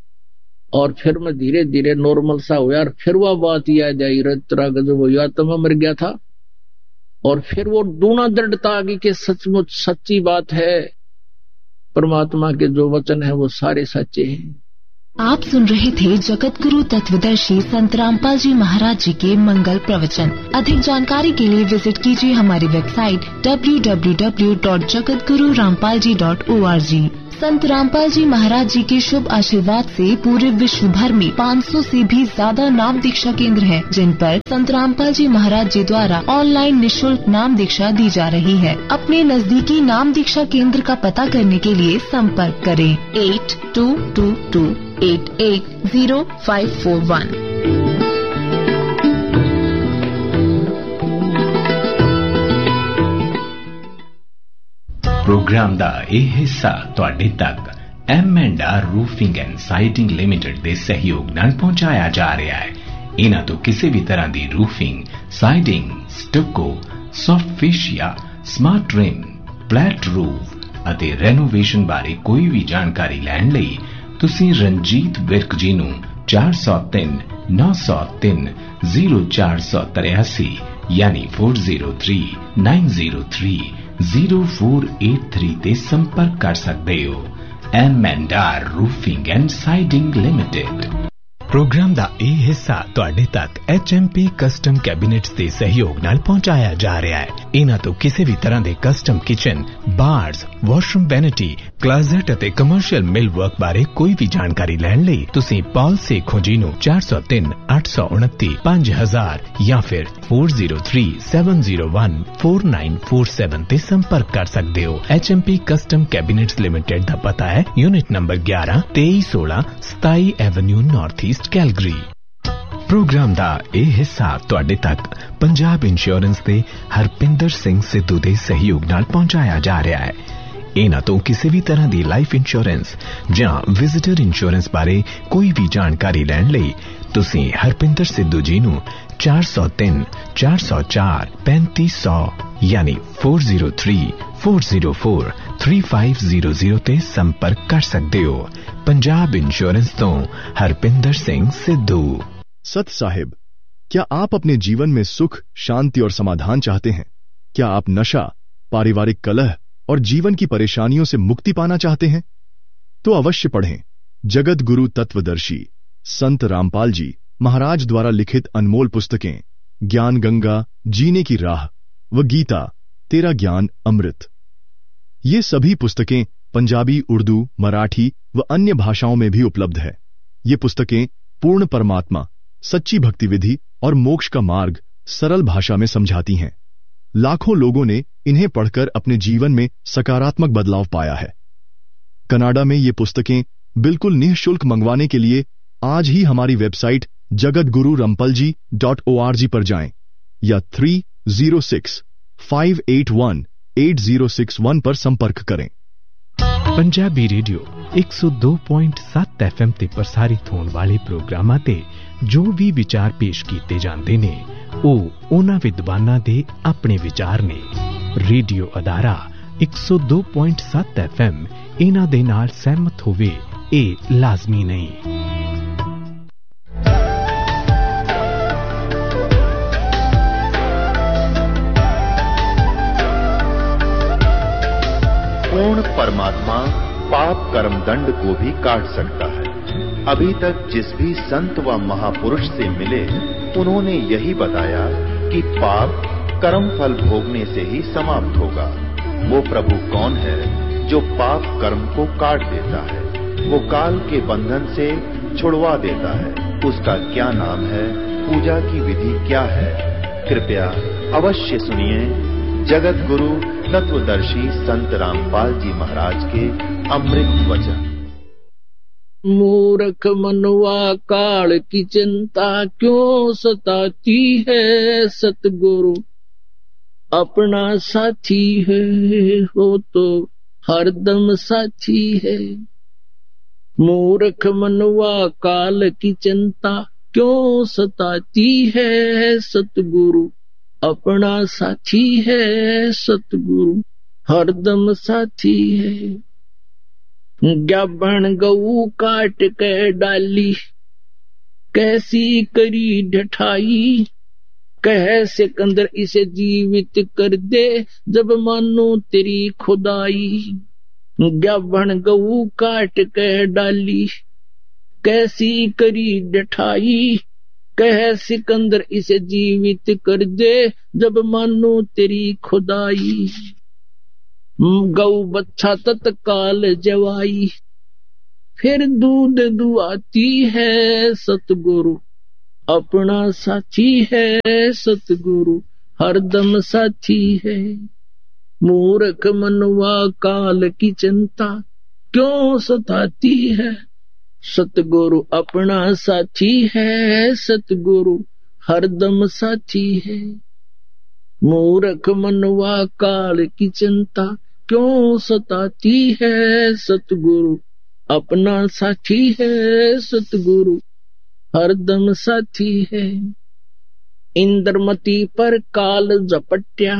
A: और फिर मैं धीरे धीरे नॉर्मल सा हुआ, और फिर वह बात याद आई, रत्रा गजब हुआ तो मैं मर गया था। और फिर वो दूना दृढ़ता आ गई कि सचमुच सच्ची बात है, परमात्मा के जो वचन है वो सारे सच्चे हैं।
B: आप सुन रहे थे जगत गुरु तत्वदर्शी संत रामपाल जी महाराज जी के मंगल प्रवचन। अधिक जानकारी के लिए विजिट कीजिए हमारी website W W W dot Jagat Guru Rampal ji dot O R G. संत रामपाल जी महाराज जी के शुभ आशीर्वाद से पूरे विश्व भर में पाँच सौ से भी ज्यादा नाम दीक्षा केंद्र हैं, जिन पर संत रामपाल जी महाराज जी द्वारा ऑनलाइन निशुल्क नाम दीक्षा दी जा रही है। अपने नजदीकी नाम दीक्षा केंद्र का पता करने के लिए संपर्क करें eight to to to eight eight zero five four one.
C: Programme ਦਾ ਇਹ ਹਿੱਸਾ ਤੁਹਾਡੇ ਤੱਕ M and R roofing and siding limited ਦੇ ਸਹਿਯੋਗ ਨਾਲ ਪਹੁੰਚਾਇਆ ਜਾ ਰਿਹਾ ਹੈ। ਇਹਨਾਂ ਤੋਂ ਕਿਸੇ ਵੀ ਤਰ੍ਹਾਂ ਦੀ roofing, siding, ਸਟੱਕੋ, soft ਫੇਸ਼ੀਆ, smart rim, flat roof ਅਤੇ ਰੈਨੋਵੇਸ਼ਨ ਬਾਰੇ ਕੋਈ ਵੀ ਜਾਣਕਾਰੀ ਲੈਣ ਲਈ ਤੁਸੀਂ ਰਣਜੀਤ ਵਿਰਕ ਜੀ ਨੂੰ ਚਾਰ ਸੌ ਤਿੰਨ ਨੌ ਸੌ ਤਿੰਨ ਜ਼ੀਰੋ ਚਾਰ ਸੌ ਤਰਿਆਸੀ ਯਾਨੀ four zero three nine zero three zero four eight three ਤੇ ਸੰਪਰਕ ਕਰ ਸਕਦੇ ਹੋ। M and R roofing and siding limited. Programme ਦਾ ਇਹ ਹਿੱਸਾ ਤੁਹਾਡੇ ਤੱਕ ਐਚ ਐਮ ਪੀ ਕਸਟਮ ਕੈਬਿਨੇਟਸ ਦੇ ਸਹਿਯੋਗ ਨਾਲ ਪਹੁੰਚਾਇਆ ਜਾ ਰਿਹਾ ਹੈ। ਇਹਨਾਂ ਤੋਂ ਕਿਸੇ ਵੀ ਤਰ੍ਹਾਂ ਦੇ ਕਸਟਮ ਕਿਚਨ, ਬਾਰਸ, ਵਾਸ਼ਰੂਮ ਵੈਨਿਟੀ, ਕਲਾਜ਼ਟ ਅਤੇ ਕਮਰਸ਼ੀਅਲ ਮਿਲ ਵਰਕ ਬਾਰੇ ਕੋਈ ਵੀ ਜਾਣਕਾਰੀ ਲੈਣ ਲਈ ਤੁਸੀਂ ਪਾਲ ਸੇਖੋਂ ਜੀ ਨੂੰ ਚਾਰ ਸੌ ਤਿੰਨ ਅੱਠ ਸੌ ਉਨੱਤੀ ਪੰਜ ਹਜ਼ਾਰ ਜਾਂ ਫਿਰ four zero three seven zero one four nine four seven ਤੇ ਸੰਪਰਕ ਕਰ ਸਕਦੇ ਹੋ। H M P custom ਕੈਬਿਨੇਟਸ limited ਦਾ ਪਤਾ ਹੈ ਯੂਨਿਟ ਨੰਬਰ ਗਿਆਰਾਂ ਤੇਈ ਸੋਲਾਂ ਸਤਾਈ avenue north East Calgary. Programme ਦਾ ਇਹ ਹਿੱਸਾ ਤੁਹਾਡੇ ਤੱਕ ਪੰਜਾਬ ਇੰਸ਼ੋਰੈਂਸ ਦੇ ਹਰਪਿੰਦਰ ਸਿੰਘ ਸਿੱਧੂ ਦੇ ਸਹਿਯੋਗ ਨਾਲ ਪਹੁੰਚਾਇਆ ਜਾ ਰਿਹਾ ਹੈ। ਇਹਨਾਂ ਤੋਂ ਕਿਸੇ ਵੀ ਤਰ੍ਹਾਂ ਦੀ ਲਾਈਫ ਇੰਸ਼ੋਰੈਂਸ ਜਾਂ ਵਿਜ਼ਿਟਰ ਇੰਸ਼ੋਰੈਂਸ ਬਾਰੇ ਕੋਈ ਵੀ ਜਾਣਕਾਰੀ ਲੈਣ ਲਈ ਤੁਸੀਂ ਹਰਪਿੰਦਰ ਸਿੱਧੂ ਜੀ ਨੂੰ ਚਾਰ ਸੌ ਤਿੰਨ ਚਾਰ ਸੌ ਚਾਰ ਪੈਂਤੀ ਸੌ ਯਾਨੀ four zero three four zero four three five zero zero ਤੇ ਸੰਪਰਕ ਕਰ ਸਕਦੇ ਹੋ। पंजाब इंश्योरेंस तो हरपिंदर सिंह सिद्धू।
D: सत साहिब, क्या आप अपने जीवन में सुख, शांति और समाधान चाहते हैं? क्या आप नशा, पारिवारिक कलह और जीवन की परेशानियों से मुक्ति पाना चाहते हैं? तो अवश्य पढ़ें जगत गुरु तत्वदर्शी संत रामपाल जी महाराज द्वारा लिखित अनमोल पुस्तकें ज्ञान गंगा, जीने की राह व गीता तेरा ज्ञान अमृत। ये सभी पुस्तकें पंजाबी, उर्दू, मराठी व अन्य भाषाओं में भी उपलब्ध है। ये पुस्तकें पूर्ण परमात्मा, सच्ची भक्ति विधि और मोक्ष का मार्ग सरल भाषा में समझाती हैं। लाखों लोगों ने इन्हें पढ़कर अपने जीवन में सकारात्मक बदलाव पाया है। कनाडा में ये पुस्तकें बिल्कुल निःशुल्क मंगवाने के लिए आज ही हमारी वेबसाइट जगत गुरु रमपल जी डॉट ओ आर जी पर जाएं या three zero six five eight one eight zero six one पर संपर्क करें।
C: पंजाबी रेडियो एक सौ दो पॉइंट सत्त एफ एम ते प्रसारित होने वाले प्रोग्रामां ते जो भी विचार पेश किए जाते ने ਉਹ ਉਹਨਾਂ ਵਿਦਵਾਨਾਂ ਦੇ ਆਪਣੇ ਵਿਚਾਰ ਨੇ। ਰੇਡੀਓ ਅਦਾਰਾ एक सौ दो पॉइंट सत्त एफ एम ਇਹਨਾਂ ਦੇ ਨਾਲ ਸਹਿਮਤ ਹੋਵੇ ਇਹ ਲਾਜ਼ਮੀ ਨਹੀਂ।
E: पूर्ण परमात्मा पाप कर्म दंड को भी काट सकता है। अभी तक जिस भी संत व महापुरुष से मिले उन्होंने यही बताया कि पाप कर्म फल भोगने से ही समाप्त होगा। वो प्रभु कौन है जो पाप कर्म को काट देता है, वो काल के बंधन से छुड़वा देता है। उसका क्या नाम है, पूजा की विधि क्या है? कृपया अवश्य सुनिए जगत गुरु तत्वदर्शी संत रामपाल जी महाराज के अमृत वचन।
A: मूर्ख मनुआ काल की चिंता क्यों सताती है, सतगुरु अपना साथी है, हो तो हरदम साथी है। मूर्ख मनुआ काल की चिंता क्यों सताती है, सतगुरु अपना साथी है, सतगुरु हरदम साथी है। ज्ञापन गऊ काट के डाली, कैसी करी ढठाई, कह सिकंदर इसे जीवित कर दे, जब मानो तेरी खुदाई। ज्ञापन गऊ काट के डाली, कैसी करी डठाई, कह सिकंदर इसे जीवित कर दे, जब मानो तेरी खुदाई। गौ बच्चा तत्काल जवाई, फिर दूध दुआती है, सतगुरु अपना साथी है, सतगुरु हरदम साथी है। मूर्ख मनवा काल की चिंता क्यों सताती है, सतगुरु अपना साथी है, सतगुरु हरदम साथी है। मूर्ख मनवा काल की चिंता क्यों सताती है, सतगुरु अपना साथी है, सतगुरु हरदम साथी है। इंद्रमती पर काल झपट्या,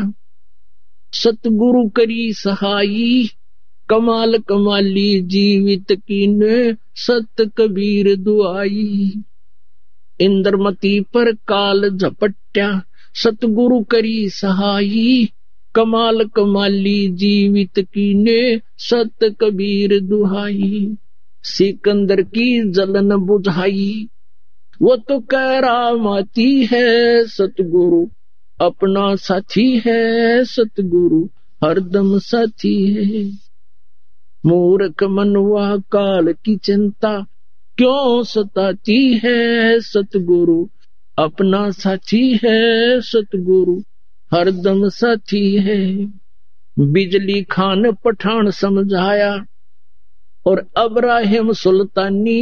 A: सतगुरु करी सहाई, कमाल कमाली जीवित कीने, सत कबीर दुआई। इंद्रमती पर काल झपट्या, सतगुरु करी सहाई, कमाल कमाली जीवित कीने, सत कबीर दुहाई। सिकंदर की जलन बुझाई, वो तो करामाती है, सतगुरु अपना साथी है, सतगुरु हरदम साथी है। मूर्ख मनवा काल की चिंता क्यों सताती है, सतगुरु अपना साथी है, सतगुरु हरदम साथी है। बिजली खान पठान समझाया और अब्राहिम सुल्तानी,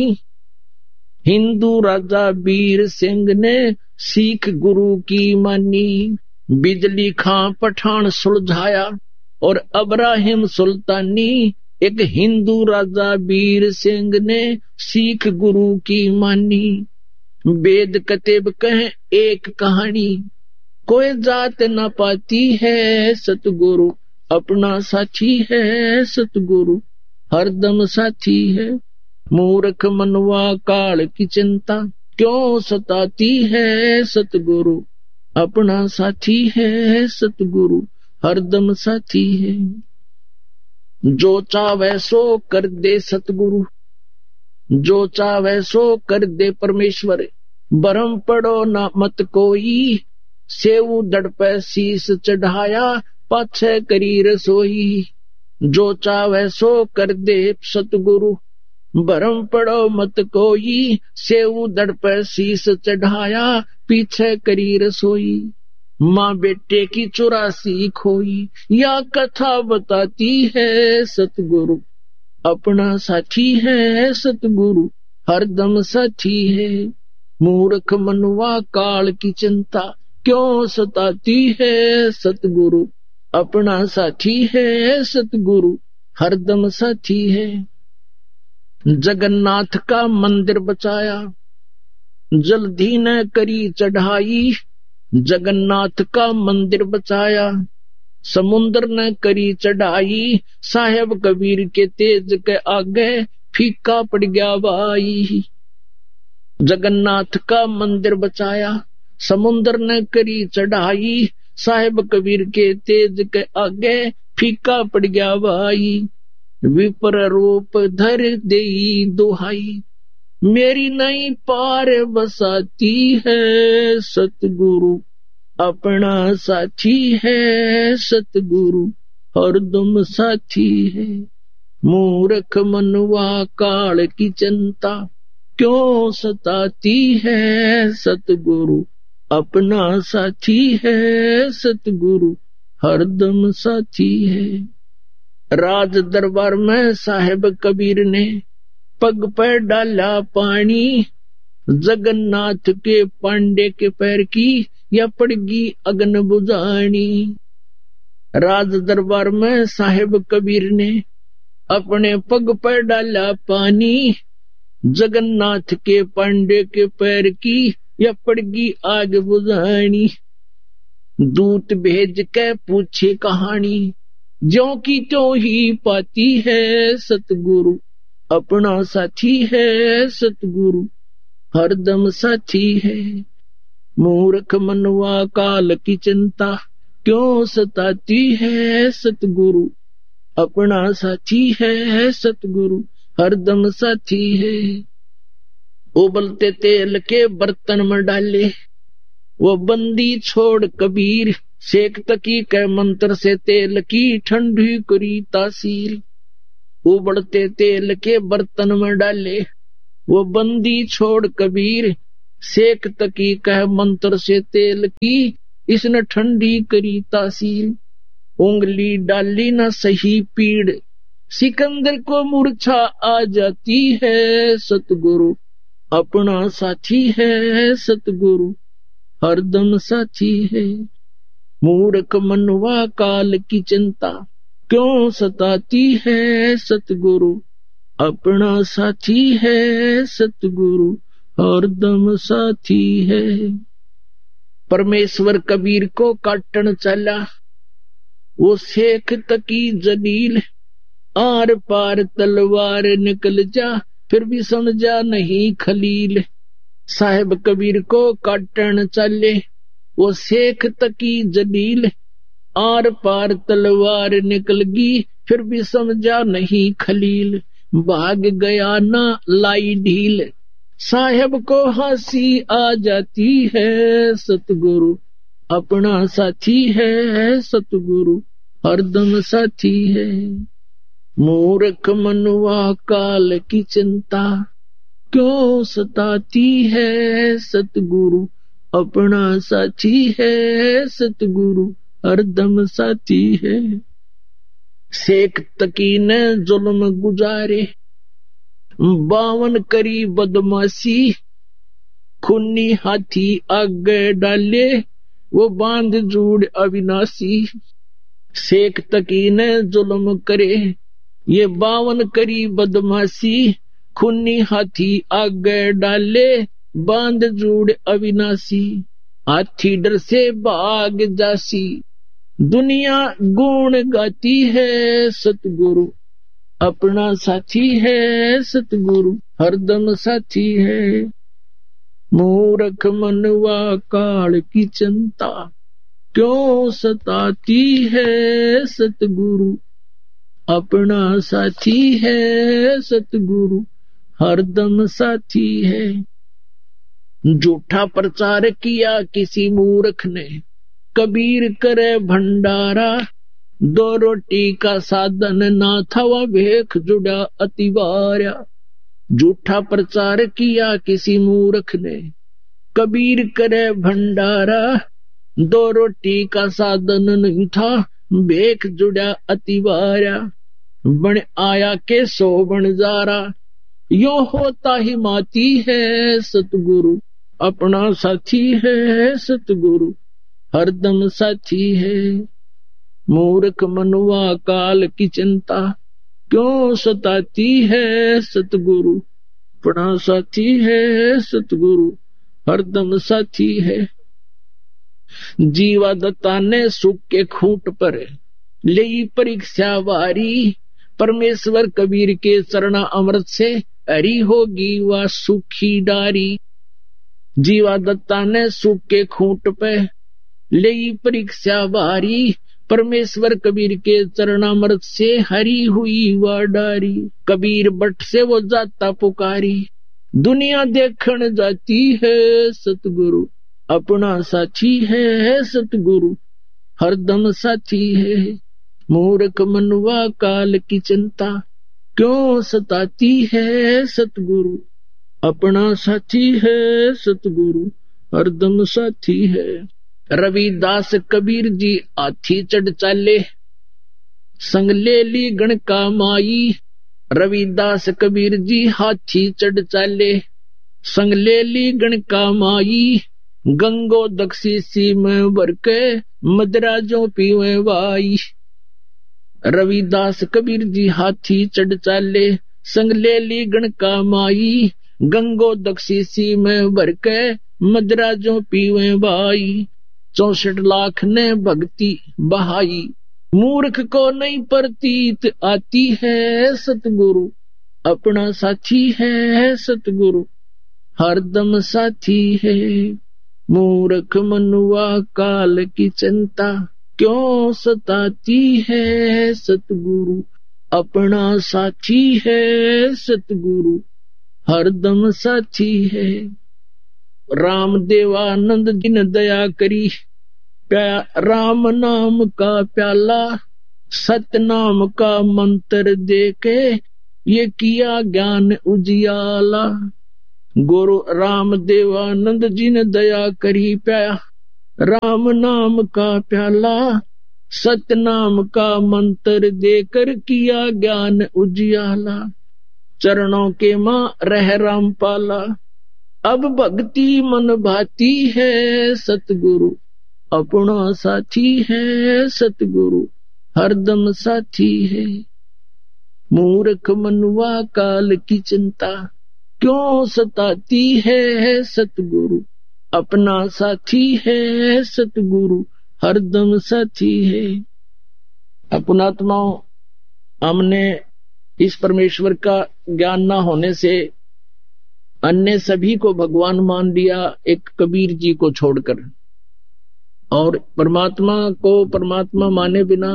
A: हिंदू राजा बीर सिंह ने सिख गुरु की मानी। बिजली खां पठान सुलझाया और अब्राहिम सुल्तानी, एक हिंदू राजा बीर सिंह ने सिख गुरु की मानी। वेद कतेब कहें एक कहानी, कोई जात न पाती है, सतगुरु अपना साथी है, सतगुरु हरदम साथी है। मूर्ख मनवा काल की चिंता क्यों सताती है, सतगुरु अपना साथी है, सतगुरु हरदम साथी है। जो चाहे सो कर दे सतगुरु, जो चाहे सो कर दे परमेश्वर, बरम पड़ो ना मत कोई, सेऊ दड़ पे शीस चढ़ाया, पाछे करी रसोई। जो चाहे सो कर दे सतगुरु, भरम पड़ो मत कोई, सेऊ दड़ पर शीस चढ़ाया, पीछे करी रसोई। माँ बेटे की चौरासी खोई, या कथा बताती है, सतगुरु अपना साथी है, सतगुरु हरदम साथी है। मूर्ख मनवा काल की चिंता क्यों सताती है, सतगुरु अपना साथी है, सतगुरु हरदम साथी है। जगन्नाथ का मंदिर बचाया, जल्दी न करी चढ़ाई, जगन्नाथ का मंदिर बचाया, समुद्र न करी चढ़ाई, साहेब कबीर के तेज के आगे फीका पड़ गया भाई। जगन्नाथ का मंदिर बचाया, समुद्र न करी चढ़ाई, साहेब कबीर के तेज के आगे फीका पड़ गया भाई। विपर रूप धर देई दुहाई, मेरी नहीं पार बसाती है, सतगुरु अपना साथी है, सतगुरु हरदम साथी है। मूर्ख मनवा काल की चिंता क्यों सताती है, सतगुरु अपना साथी है, सतगुरु हरदम साथी है। राज दरबार में साहेब कबीर ने पग पर डाला पानी, जगन्नाथ के पांडे के पैर की या पड़गी अग्न बुझानी। राज दरबार में साहेब कबीर ने अपने पग पर डाला पानी, जगन्नाथ के पांडे के पैर की या पड़गी आग बुझानी। दूत भेज के पूछे कहानी, ज्यों की त्यों ही पाती है, सतगुरु अपना साथी है, सतगुरु हरदम साथी है। मूर्ख मनवा काल की चिंता क्यों सताती है, सतगुरु अपना साथी है, सतगुरु हरदम साथी है। उबलते तेल के बर्तन में डाले, वो बंदी छोड़ कबीर, शेख तकी के मंत्र से तेल की ठंडी करी तासीर। उबलते तेल के बर्तन में डाले, वो बंदी छोड़ कबीर, शेख तकी कह मंत्र से तेल की इसने ठंडी करी तासीर। उंगली डाली ना सही पीड़, सिकंदर को मूर्छा आ जाती है। सतगुरु अपना साथी है, सतगुरु हरदम साथी है। मूर्ख मनवा काल की चिंता क्यों सताती है। सतगुरु अपना साथी है, सतगुरु हरदम साथी है। परमेश्वर कबीर को काटन चला, वो शेख तकी जलील, आर पार तलवार निकल जा फिर भी समझा नहीं खलील। साहेब कबीर को काटन चले, वो शेख तकी जलील, आर पार तलवार निकल गई फिर भी समझा नहीं खलील। भाग गया ना लाई ढील, साहेब को हंसी आ जाती है। सतगुरु अपना साथी है, सतगुरु हरदम साथी है। मूर्ख मनुआ काल की चिंता क्यों सताती है। सतगुरु अपना साथी है, सतगुरु हरदम साथी है। शेख तकी ने जुल्म गुजारे, बावन करी बदमाशी, खूनी हाथी आगे डाले, वो बांध जूड़ अविनाशी। शेख तकी ने जुल्म करे, ये बावन करी बदमाशी, खूनी हाथी आगे डाले, बांध जूड़ अविनाशी। हाथी डर से भाग जासी, दुनिया गुण गाती है। सतगुरु अपना साथी है, सतगुरु हरदम साथी है। मूर्ख मनवा काल की चिंता क्यों सताती है। सतगुरु अपना साथी है, सतगुरु हरदम साथी है। झूठा प्रचार किया किसी मूर्ख ने, कबीर करे भंडारा, दो रोटी का साधन ना था वह भेख जुड़ा अतिवार्या। झूठा प्रचार किया किसी मूर्ख ने, कबीर करे भंडारा, दो रोटी का साधन नहीं था भेख जुड़ा अतिवार्या। बन आया के सो बन जारा, यो होता ही माती है। सतगुरु अपना साथी है, सतगुरु हरदम साथी है। मूर्ख मनुआ काल की चिंता क्यों सताती है। सतगुरु अपना साथी है, सतगुरु हरदम साथी है। जीवा दत्ता ने सुख के खूंट पर ले परीक्षा वारी, परमेश्वर कबीर के चरणा अमृत से हरी होगी वह सुखी डारी। जीवा दत्ता ने सुख के खूंट पे ले परीक्षा वारी, परमेश्वर कबीर के चरणामृत से हरी हुई वह डारी। कबीर बट से वो जाता पुकारी, दुनिया देखण जाती है। सतगुरु अपना साथी है, सतगुरु हरदम साथी है। मूर्ख मनवा काल की चिंता क्यों सताती है। सतगुरु अपना साथी है, सतगुरु हरदम साथी है। रविदास कबीर जी हाथी चढ़ चाले, संग ले ली गण का माई। रविदास कबीर जी हाथी चढ़ चाले, संग ले ली गण का माई। गंगो दक्षी सी में भर के मदराजों पीवे वाई। रविदास कबीर जी हाथी चढ़ चाले, संग ले ली गण का माई। गंगो दक्षी सी में भर के मदराजों पीवे वाई। चौसठ लाख ने भक्ति बहाई, मूर्ख को नहीं प्रतीत आती है। सतगुरु अपना साथी है, सतगुरु हरदम साथी है। मूर्ख मनुआ काल की चिंता क्यों सताती है। सतगुरु अपना साथी है, सतगुरु हरदम साथी है। राम देवानंद जी ने दया करी, प्या राम नाम का प्याला, सत्य नाम का मंत्र देके ये किया ज्ञान उजियाला। गुरु राम देवानंद जी ने दया करी, प्या राम नाम का प्याला, सत्य नाम का मंत्र देकर किया ज्ञान उजियाला। चरणों के मां रह रामपाला, अब भक्ति मन भाती है, सतगुरु अपना साथी है। सतगुरु हरदम साथी है। मूर्ख मनुआ काल की चिंता क्यों सताती है, सतगुरु अपना साथी है। सतगुरु हरदम साथी है। अपनात्माओं, हमने इस परमेश्वर का ज्ञान न होने से अन्य सभी को भगवान मान लिया, एक कबीर जी को छोड़कर। और परमात्मा को परमात्मा माने बिना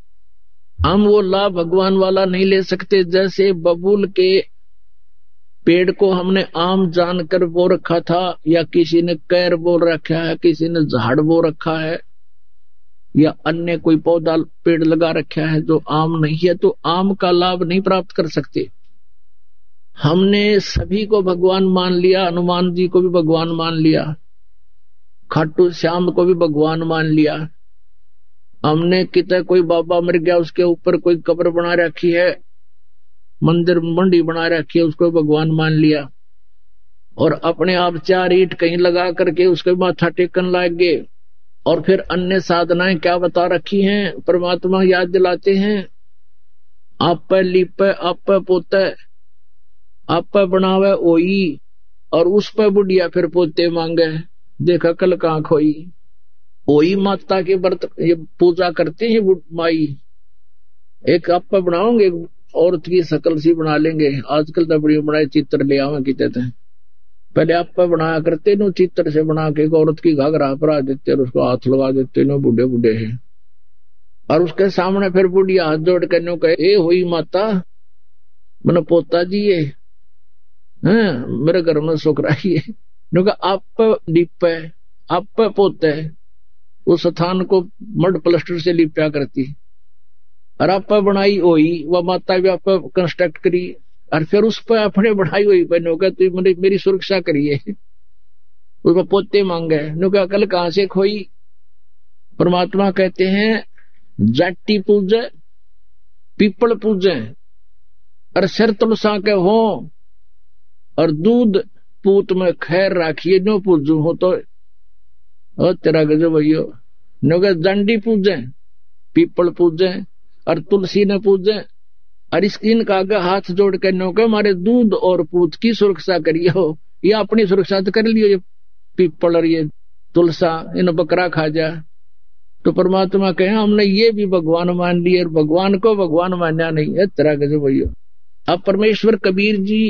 A: हम वो लाभ भगवान वाला नहीं ले सकते। जैसे बबूल के पेड़ को हमने आम जानकर बो रखा था, या किसी ने कैर बोल रखा है, किसी ने झाड़ बो रखा है, या अन्य कोई पौधा पेड़ लगा रखा है जो आम नहीं है, तो आम का लाभ नहीं प्राप्त कर सकते। हमने सभी को भगवान मान लिया, हनुमान जी को भी भगवान मान लिया, खाटू श्याम को भी भगवान मान लिया। हमने कितने कोई बाबा मर गया, उसके ऊपर कोई कब्र बना रखी है, मंदिर मंडी बना रखी है, उसको भगवान मान लिया। और अपने आप चार ईंट कहीं लगा करके उसके माथा टेकन लग गए। और फिर अन्य साधनाएं क्या बता रखी हैं, परमात्मा याद दिलाते हैं, आप पे लिपे आप पे पोते आप पे बनावे ओई, और उस पे बुढ़िया फिर पोते मांगे, देखा कल कहां खोई। ओई माता के व्रत ये पूजा करते हैं माई। एक आप पे बनाओगे, औरत की शकल सी बना लेंगे, आजकल तो बड़ी बनाए चित्र ले आवे की कहते हैं। पहले आप पे बनाया करते नो, चित्र से बना के औरत की घाघरा परा देते और उसको हाथ लगा देते नो, बूढ़े बूढ़े हैं। और उसके सामने फिर बुढ़िया हाथ जोड़ कर नो कहे, ए हुई माता मैंने पोता जी ये है, मेरे घर में सुख रही है। आप पे लिपे आप पे पोते, उस स्थान को मड प्लास्टर से लिपया करती, और आप पे बनाई हुई वह माता भी आप पे कंस्ट्रक्ट करी, और फिर उस पर अपने बढ़ाई हुई बहनों का तो मेरी, मेरी सुरक्षा करिए, उसमें पोते मांगे। नो का कल कहां से खोई। परमात्मा कहते हैं, जाटी पूजे पीपल पूजे और सिर तुलसा के हो, और दूध पूत में खैर राखिए, नो पूजू हो तो ओ तेरा गजब भैया। नो का दंडी पूजे पीपल पूजे और तुलसी ने पूजे, और इसकी का आगे हाथ जोड़ कर नो के हमारे दूध और पूत की सुरक्षा करिए हो, या अपनी सुरक्षा तो कर लियो, ये पीपल और ये तुलसा इन बकरा खा जा। तो परमात्मा कहे हमने ये भी भगवान मान लिए, और भगवान को भगवान मानना नहीं है, तेरा गजब भैया। अब परमेश्वर कबीर जी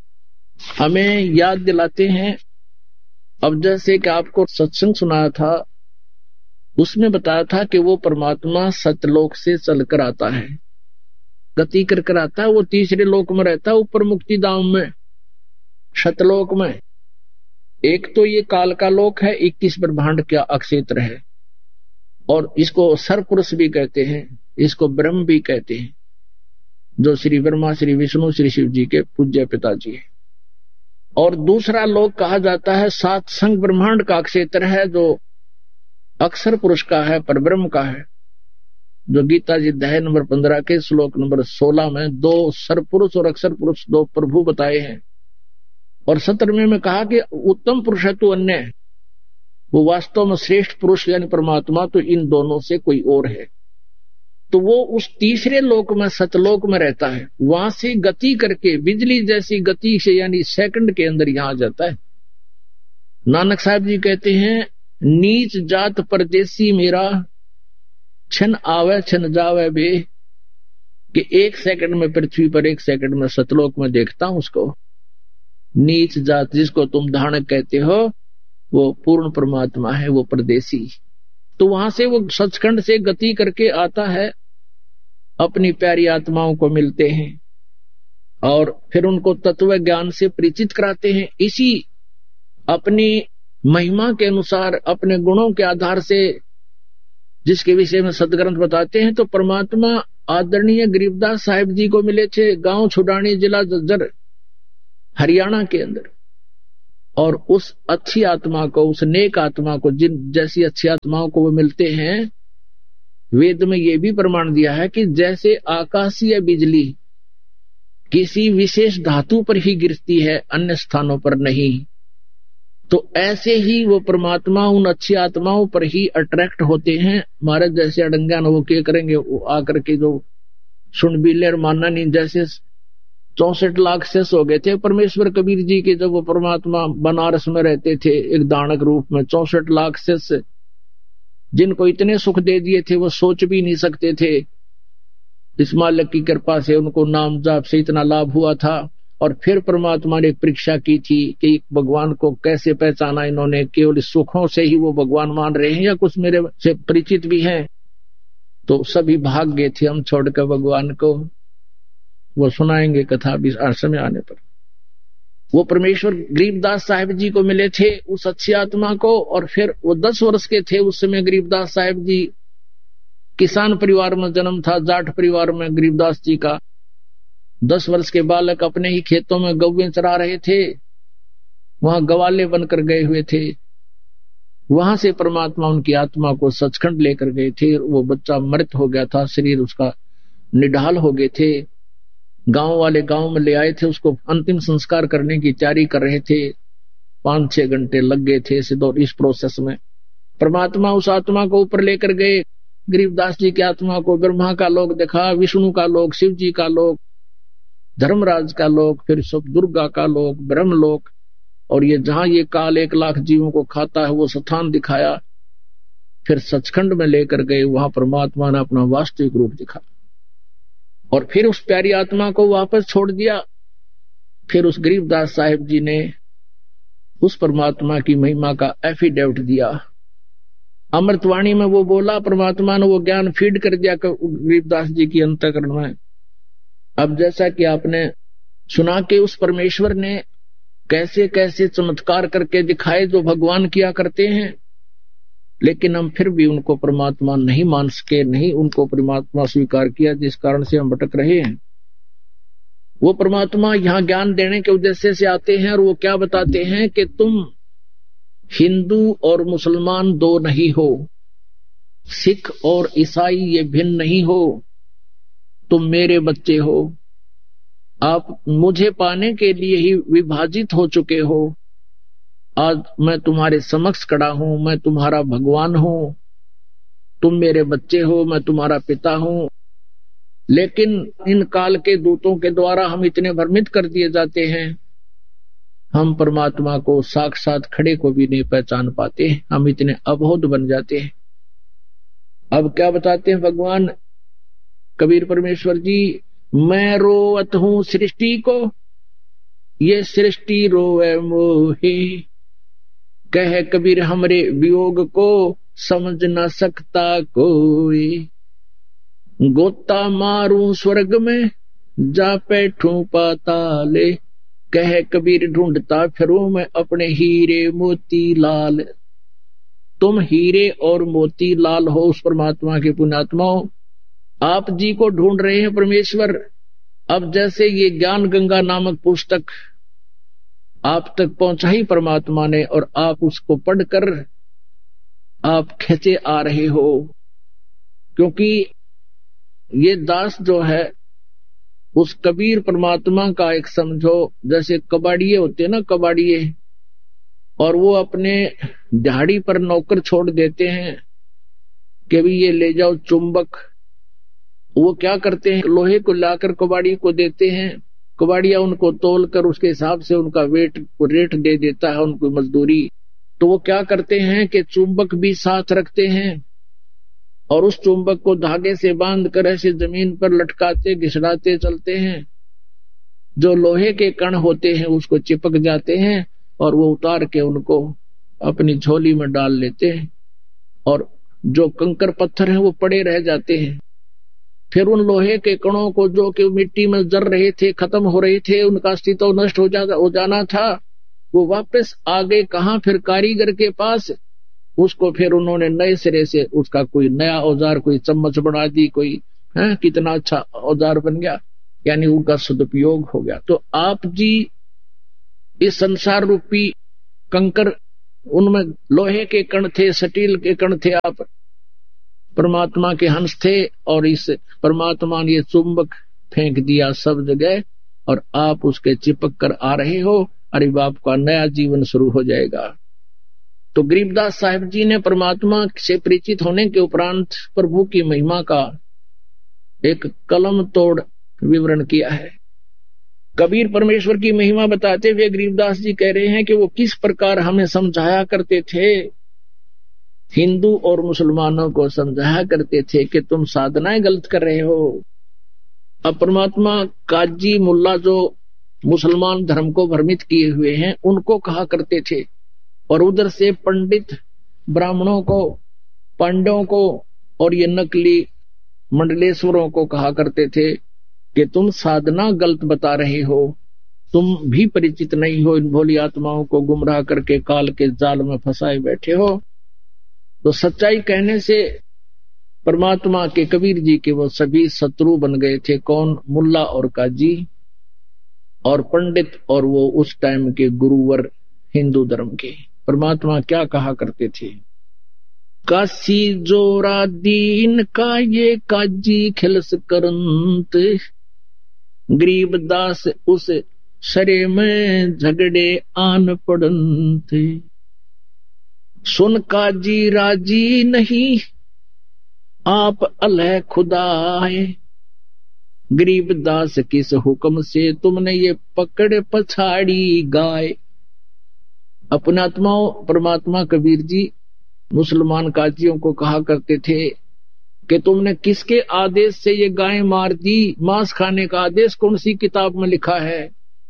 A: हमें याद दिलाते हैं। अब जैसे कि आपको सत्संग सुनाया था, उसमें बताया था कि वो परमात्मा सतलोक से चलकर आता है, गति कर कर आता है, वो तीसरे लोक में रहता है, ऊपर मुक्ति धाम में, सतलोक में। एक तो ये काल का लोक है, इक्कीस ब्रह्मांड का अक्षेत्र है, और इसको सरपुरुष भी कहते हैं, इसको ब्रह्म भी कहते हैं, जो श्री ब्रह्मा श्री विष्णु श्री शिव जी के पूज्य पिताजी है। और दूसरा लोक कहा जाता है सात संग ब्रह्मांड का क्षेत्र है, जो अक्षर पुरुष का है, पर ब्रह्म का है, जो गीता जी अध्याय नंबर पंद्रह के श्लोक नंबर सोलह में दो सरपुरुष और अक्षर पुरुष दो प्रभु बताए हैं। और सत्रहवें में कहा कि उत्तम पुरुष है तो अन्य, वो वास्तव में श्रेष्ठ पुरुष यानी परमात्मा तो इन दोनों से कोई और है। तो वो उस तीसरे लोक में सतलोक में रहता है, वहां से गति करके बिजली जैसी गति से यानी सेकंड के अंदर यहां आ जाता है। नानक साहब जी कहते हैं, नीच जात परदेसी मेरा, छन आवे छन जावे बे, कि एक सेकंड में पृथ्वी पर एक सेकंड में सतलोक में देखता हूं उसको। नीच जात जिसको तुम धानक कहते हो, वो पूर्ण परमात्मा है, वो परदेसी। तो वहां से वो सचखंड से गति करके आता है, अपनी प्यारी आत्माओं को मिलते हैं। और फिर उनको तत्व ज्ञान से परिचित कराते हैं। इसी अपनी महिमा के अनुसार, अपने गुणों के आधार से जिसके विषय में सदग्रंथ बताते हैं, तो परमात्मा आदरणीय गरीबदास साहिब जी को मिले थे गांव छुडानी, जिला जज्जर, हरियाणा के अंदर। और उस अच्छी आत्मा को, उस नेक आत्मा को, जिन जैसी अच्छी आत्माओं को वो मिलते हैं, वेद में ये भी प्रमाण दिया है कि जैसे आकाशीय बिजली किसी विशेष धातु पर ही गिरती है, अन्य स्थानों पर नहीं, तो ऐसे ही वो परमात्मा उन अच्छी आत्माओं पर ही अट्रैक्ट होते हैं। हमारे जैसे अड़ंगा वो क्या करेंगे, वो आकर के जो सुन बिले और मानना नहीं, जैसे चौसठ लाख शेष हो गए थे परमेश्वर कबीर जी के, जब वो परमात्मा बनारस में रहते थे एक दानक रूप में, चौसठ लाख शेष जिनको इतने सुख दे दिए थे वो सोच भी नहीं सकते थे। इस मालिक की कृपा से उनको नाम जाप से इतना लाभ हुआ था। और फिर परमात्मा ने परीक्षा की थी कि भगवान को कैसे पहचाना इन्होंने, केवल सुखों से ही वो भगवान मान रहे हैं या कुछ मेरे से परिचित भी हैं। तो सभी भाग गए थे हम छोड़कर भगवान को। वो सुनाएंगे कथा भी समय आने पर। वो परमेश्वर गरीबदास साहिब जी को मिले थे, उस अच्छी आत्मा को। और फिर वो दस वर्ष के थे उस समय गरीबदास साहिब जी। किसान परिवार में जन्म था, जाट परिवार में गरीबदास जी का। दस वर्ष के बालक अपने ही खेतों में गौवें चरा रहे थे, वहां गवाले बनकर गए हुए थे। वहां से परमात्मा उनकी आत्मा को सचखंड लेकर गए थे। वो बच्चा मृत हो गया था, शरीर उसका निढाल हो गए थे। गांव वाले गांव में ले आए थे, उसको अंतिम संस्कार करने की तैयारी कर रहे थे। पांच छह घंटे लग गए थे इस प्रोसेस में। परमात्मा उस आत्मा को ऊपर लेकर गए। गरीबदास जी की आत्मा को ब्रह्मा का लोक दिखा, विष्णु का लोक, शिव जी का लोक, धर्मराज का लोक, फिर सब दुर्गा का लोक, ब्रह्म लोक, और ये जहां ये काल एक लाख जीवों को खाता है वो स्थान दिखाया। फिर सचखंड में लेकर गए, वहां परमात्मा ने अपना वास्तविक रूप दिखा। और फिर उस प्यारी आत्मा को वापस छोड़ दिया। फिर उस गरीबदास साहिब जी ने उस परमात्मा की महिमा का एफिडेविट दिया। अमृतवाणी में वो बोला, परमात्मा ने वो ज्ञान फीड कर दिया गरीबदास जी की अंतःकरण में। अब जैसा कि आपने सुना कि उस परमेश्वर ने कैसे कैसे चमत्कार करके दिखाए जो भगवान किया करते हैं, लेकिन हम फिर भी उनको परमात्मा नहीं मान सके, नहीं उनको परमात्मा स्वीकार किया, जिस कारण से हम भटक रहे हैं। वो परमात्मा यहाँ ज्ञान देने के उद्देश्य से आते हैं और वो क्या बताते हैं कि तुम हिंदू और मुसलमान दो नहीं हो, सिख और ईसाई ये भिन्न नहीं हो, तुम मेरे बच्चे हो। आप मुझे पाने के लिए ही विभाजित हो चुके हो। आज मैं तुम्हारे समक्ष खड़ा हूं, मैं तुम्हारा भगवान हूं, तुम मेरे बच्चे हो, मैं तुम्हारा पिता हूं। लेकिन इन काल के दूतों के द्वारा हम इतने भ्रमित कर दिए जाते हैं, हम परमात्मा को साक्षात खड़े को भी नहीं पहचान पाते, हम इतने अबोध बन जाते हैं। अब क्या बताते हैं भगवान कबीर परमेश्वर जी, मैं रोवत हूं सृष्टि को, ये सृष्टि रोवे मोहे, कह कबीर हमरे वियोग को समझ न सकता कोई। गोता मारूं स्वर्ग में जा बैठूं पाताले, कह कबीर ढूंढता फिरूं मैं अपने हीरे मोती लाल। तुम हीरे और मोती लाल हो उस परमात्मा के पुण्यात्माओं, आप जी को ढूंढ रहे हैं परमेश्वर। अब जैसे ये ज्ञान गंगा नामक पुस्तक आप तक पहुंचाई परमात्मा ने, और आप उसको पढ़कर आप खींचे आ रहे हो, क्योंकि ये दास जो है उस कबीर परमात्मा का एक समझो जैसे कबाड़िए होते हैं ना, कबाड़िए, और वो अपने दिहाड़ी पर नौकर छोड़ देते हैं कि भी ये ले जाओ चुंबक। वो क्या करते हैं, लोहे को लाकर कबाड़ी को देते हैं, कबाड़िया उनको तोल कर उसके हिसाब से उनका वेट रेट दे देता है, उनको मजदूरी। तो वो क्या करते हैं कि चुंबक भी साथ रखते हैं और उस चुंबक को धागे से बांध कर ऐसे जमीन पर लटकाते घिसड़ाते चलते हैं। जो लोहे के कण होते हैं उसको चिपक जाते हैं और वो उतार के उनको अपनी झोली में डाल लेते हैं, और जो कंकर पत्थर हैं वो पड़े रह जाते हैं। फिर उन लोहे के कणों को जो कि मिट्टी में जर रहे थे, खत्म हो रहे थे, उनका अस्तित्व नष्ट हो जा हो जाना था, वो वापस आ गए कहाँ? फिर कारीगर के पास। उसको फिर उन्होंने नए सिरे से उसका कोई नया औजार, कोई चम्मच बना दी, कोई है, कितना अच्छा औजार बन गया, यानी उनका सदुपयोग हो गया। तो आप जी इस संसार रूपी कंकर, उनमें लोहे के कण थे, स्टील के कण थे, आप परमात्मा के हंस थे, और इस परमात्मा ने ये चुंबक फेंक दिया सब जगह, और आप उसके चिपक कर आ रहे हो। अरे बाप का नया जीवन शुरू हो जाएगा। तो गरीबदास साहिब जी ने परमात्मा से परिचित होने के उपरांत प्रभु की महिमा का एक कलम तोड़ विवरण किया है। कबीर परमेश्वर की महिमा बताते हुए गरीबदास जी कह रहे हैं कि वो किस प्रकार हमें समझाया करते थे, हिंदू और मुसलमानों को समझाया करते थे कि तुम साधनाएं गलत कर रहे हो। अब परमात्मा काजी मुल्ला जो मुसलमान धर्म को भ्रमित किए हुए हैं, उनको कहा करते थे, और उधर से पंडित ब्राह्मणों को, पांडवों को और ये नकली मंडलेश्वरों को कहा करते थे कि तुम साधना गलत बता रहे हो, तुम भी परिचित नहीं हो, इन भोली आत्माओं को गुमराह करके काल के जाल में फंसाए बैठे हो। तो सच्चाई कहने से परमात्मा के कबीर जी के वो सभी शत्रु बन गए थे। कौन? मुल्ला और काजी और पंडित, और वो उस टाइम के गुरुवर हिंदू धर्म के। परमात्मा क्या कहा करते थे? काशी जोरा दीन का ये काजी खिलस करंत, गरीबदास उस सरे में झगड़े आन पड़ंत। सुन काजी राजी नहीं आप अलह खुदाए, गरीबदास किस हुक्म से तुमने ये पकड़ पछाड़ी गाय। अपने आत्माओं परमात्मा कबीर जी मुसलमान काजियों को कहा करते थे कि तुमने किसके आदेश से ये गाय मार दी? मांस खाने का आदेश कौन सी किताब में लिखा है?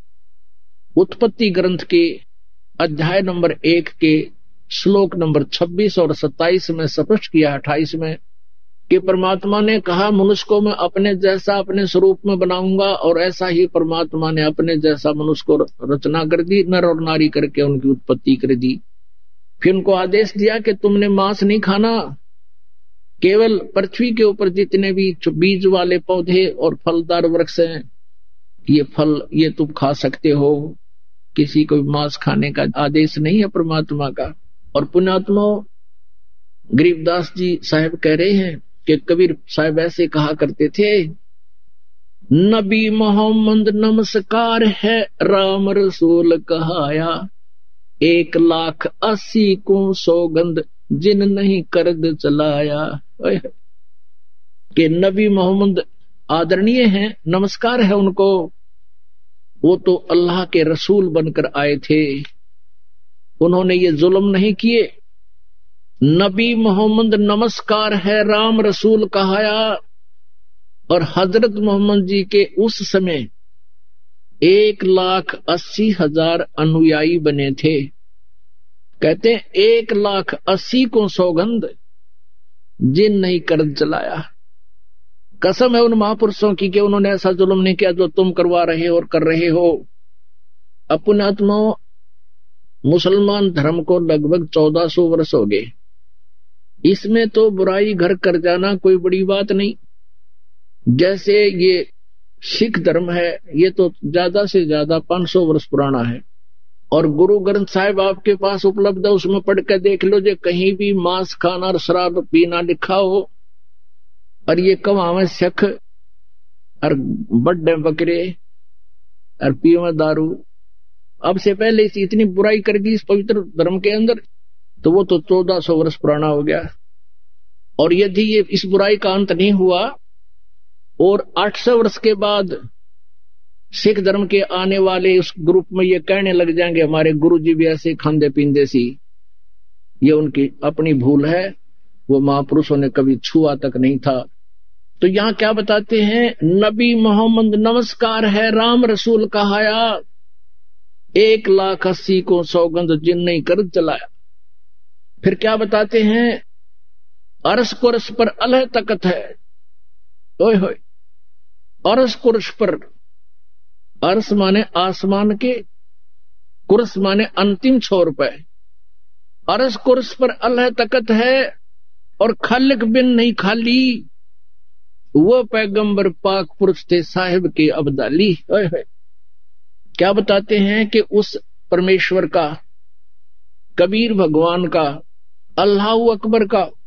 A: उत्पत्ति ग्रंथ के अध्याय नंबर एक के श्लोक नंबर छब्बीस और सत्ताईस में स्पष्ट किया, अट्ठाईस में, कि परमात्मा ने कहा मनुष्य को मैं अपने जैसा अपने स्वरूप में बनाऊंगा, और ऐसा ही परमात्मा ने अपने जैसा मनुष्य को रचना कर दी, नर और नारी करके उनकी उत्पत्ति कर दी। फिर उनको आदेश दिया कि तुमने मांस नहीं खाना, केवल पृथ्वी के ऊपर जितने भी बीज वाले पौधे और फलदार वृक्ष हैं, ये फल ये तुम खा सकते हो, किसी को मांस खाने का आदेश नहीं है परमात्मा का। और पुण्यात्मा गरीबदास जी साहब कह रहे हैं कि कबीर साहब ऐसे कहा करते थे, नबी मोहम्मद नमस्कार है राम रसूल कहाया, एक लाख अस्सी को सौगंध जिन नहीं कर्द चलाया। कि नबी मोहम्मद आदरणीय हैं, नमस्कार है उनको, वो तो अल्लाह के रसूल बनकर आए थे, उन्होंने ये जुल्म नहीं किए। नबी मोहम्मद नमस्कार है राम रसूल कहाया, और हजरत मोहम्मद जी के उस समय एक लाख अस्सी हजार अनुयायी बने थे। कहते हैं एक लाख अस्सी को सौगंध जिन नहीं कर्ज चलाया। कसम है उन महापुरुषों की कि उन्होंने ऐसा जुल्म नहीं किया जो तुम करवा रहे हो और कर रहे हो। अपने आत्माओं मुसलमान धर्म को लगभग चौदह सौ वर्ष हो गए, इसमें तो बुराई घर कर जाना कोई बड़ी बात नहीं। जैसे ये सिख धर्म है, ये तो ज्यादा से ज्यादा पांच सौ वर्ष पुराना है, और गुरु ग्रंथ साहिब आपके पास उपलब्ध है, उसमें पढ़ कर देख लो, जो कहीं भी मांस खाना और शराब पीना लिखा हो, और ये कमावे सिख और बड़े बकरे और पीवे दारू। अब से पहले इस इतनी बुराई करगी इस पवित्र धर्म के अंदर, तो वो तो चौदह सौ वर्ष पुराना हो गया। और यदि ये इस बुराई का अंत नहीं हुआ और आठ सौ वर्ष के बाद सिख धर्म के आने वाले उस ग्रुप में ये कहने लग जाएंगे हमारे गुरु जी भी ऐसे खांदे पींदे सी, ये उनकी अपनी भूल है, वो महापुरुषों ने कभी छुआ तक नहीं था। तो यहां क्या बताते हैं, नबी मोहम्मद नमस्कार है राम रसूल कहाया, एक लाख अस्सी को सौगंध जिन नहीं कर चलाया। फिर क्या बताते हैं, अरस को रस पर अलह तकत है, ओए होए, अर्श कुर्श पर, अर्श माने आसमान के, कुर्स माने अंतिम छोर पे, अर्श कुर्स पर अल्लाह तकत है और खालिक बिन नहीं खाली। वो पैगंबर पाक पुरुष थे साहिब के अब्दाली। ओए होए, क्या बताते हैं कि उस परमेश्वर का, कबीर भगवान का, अल्लाह अकबर का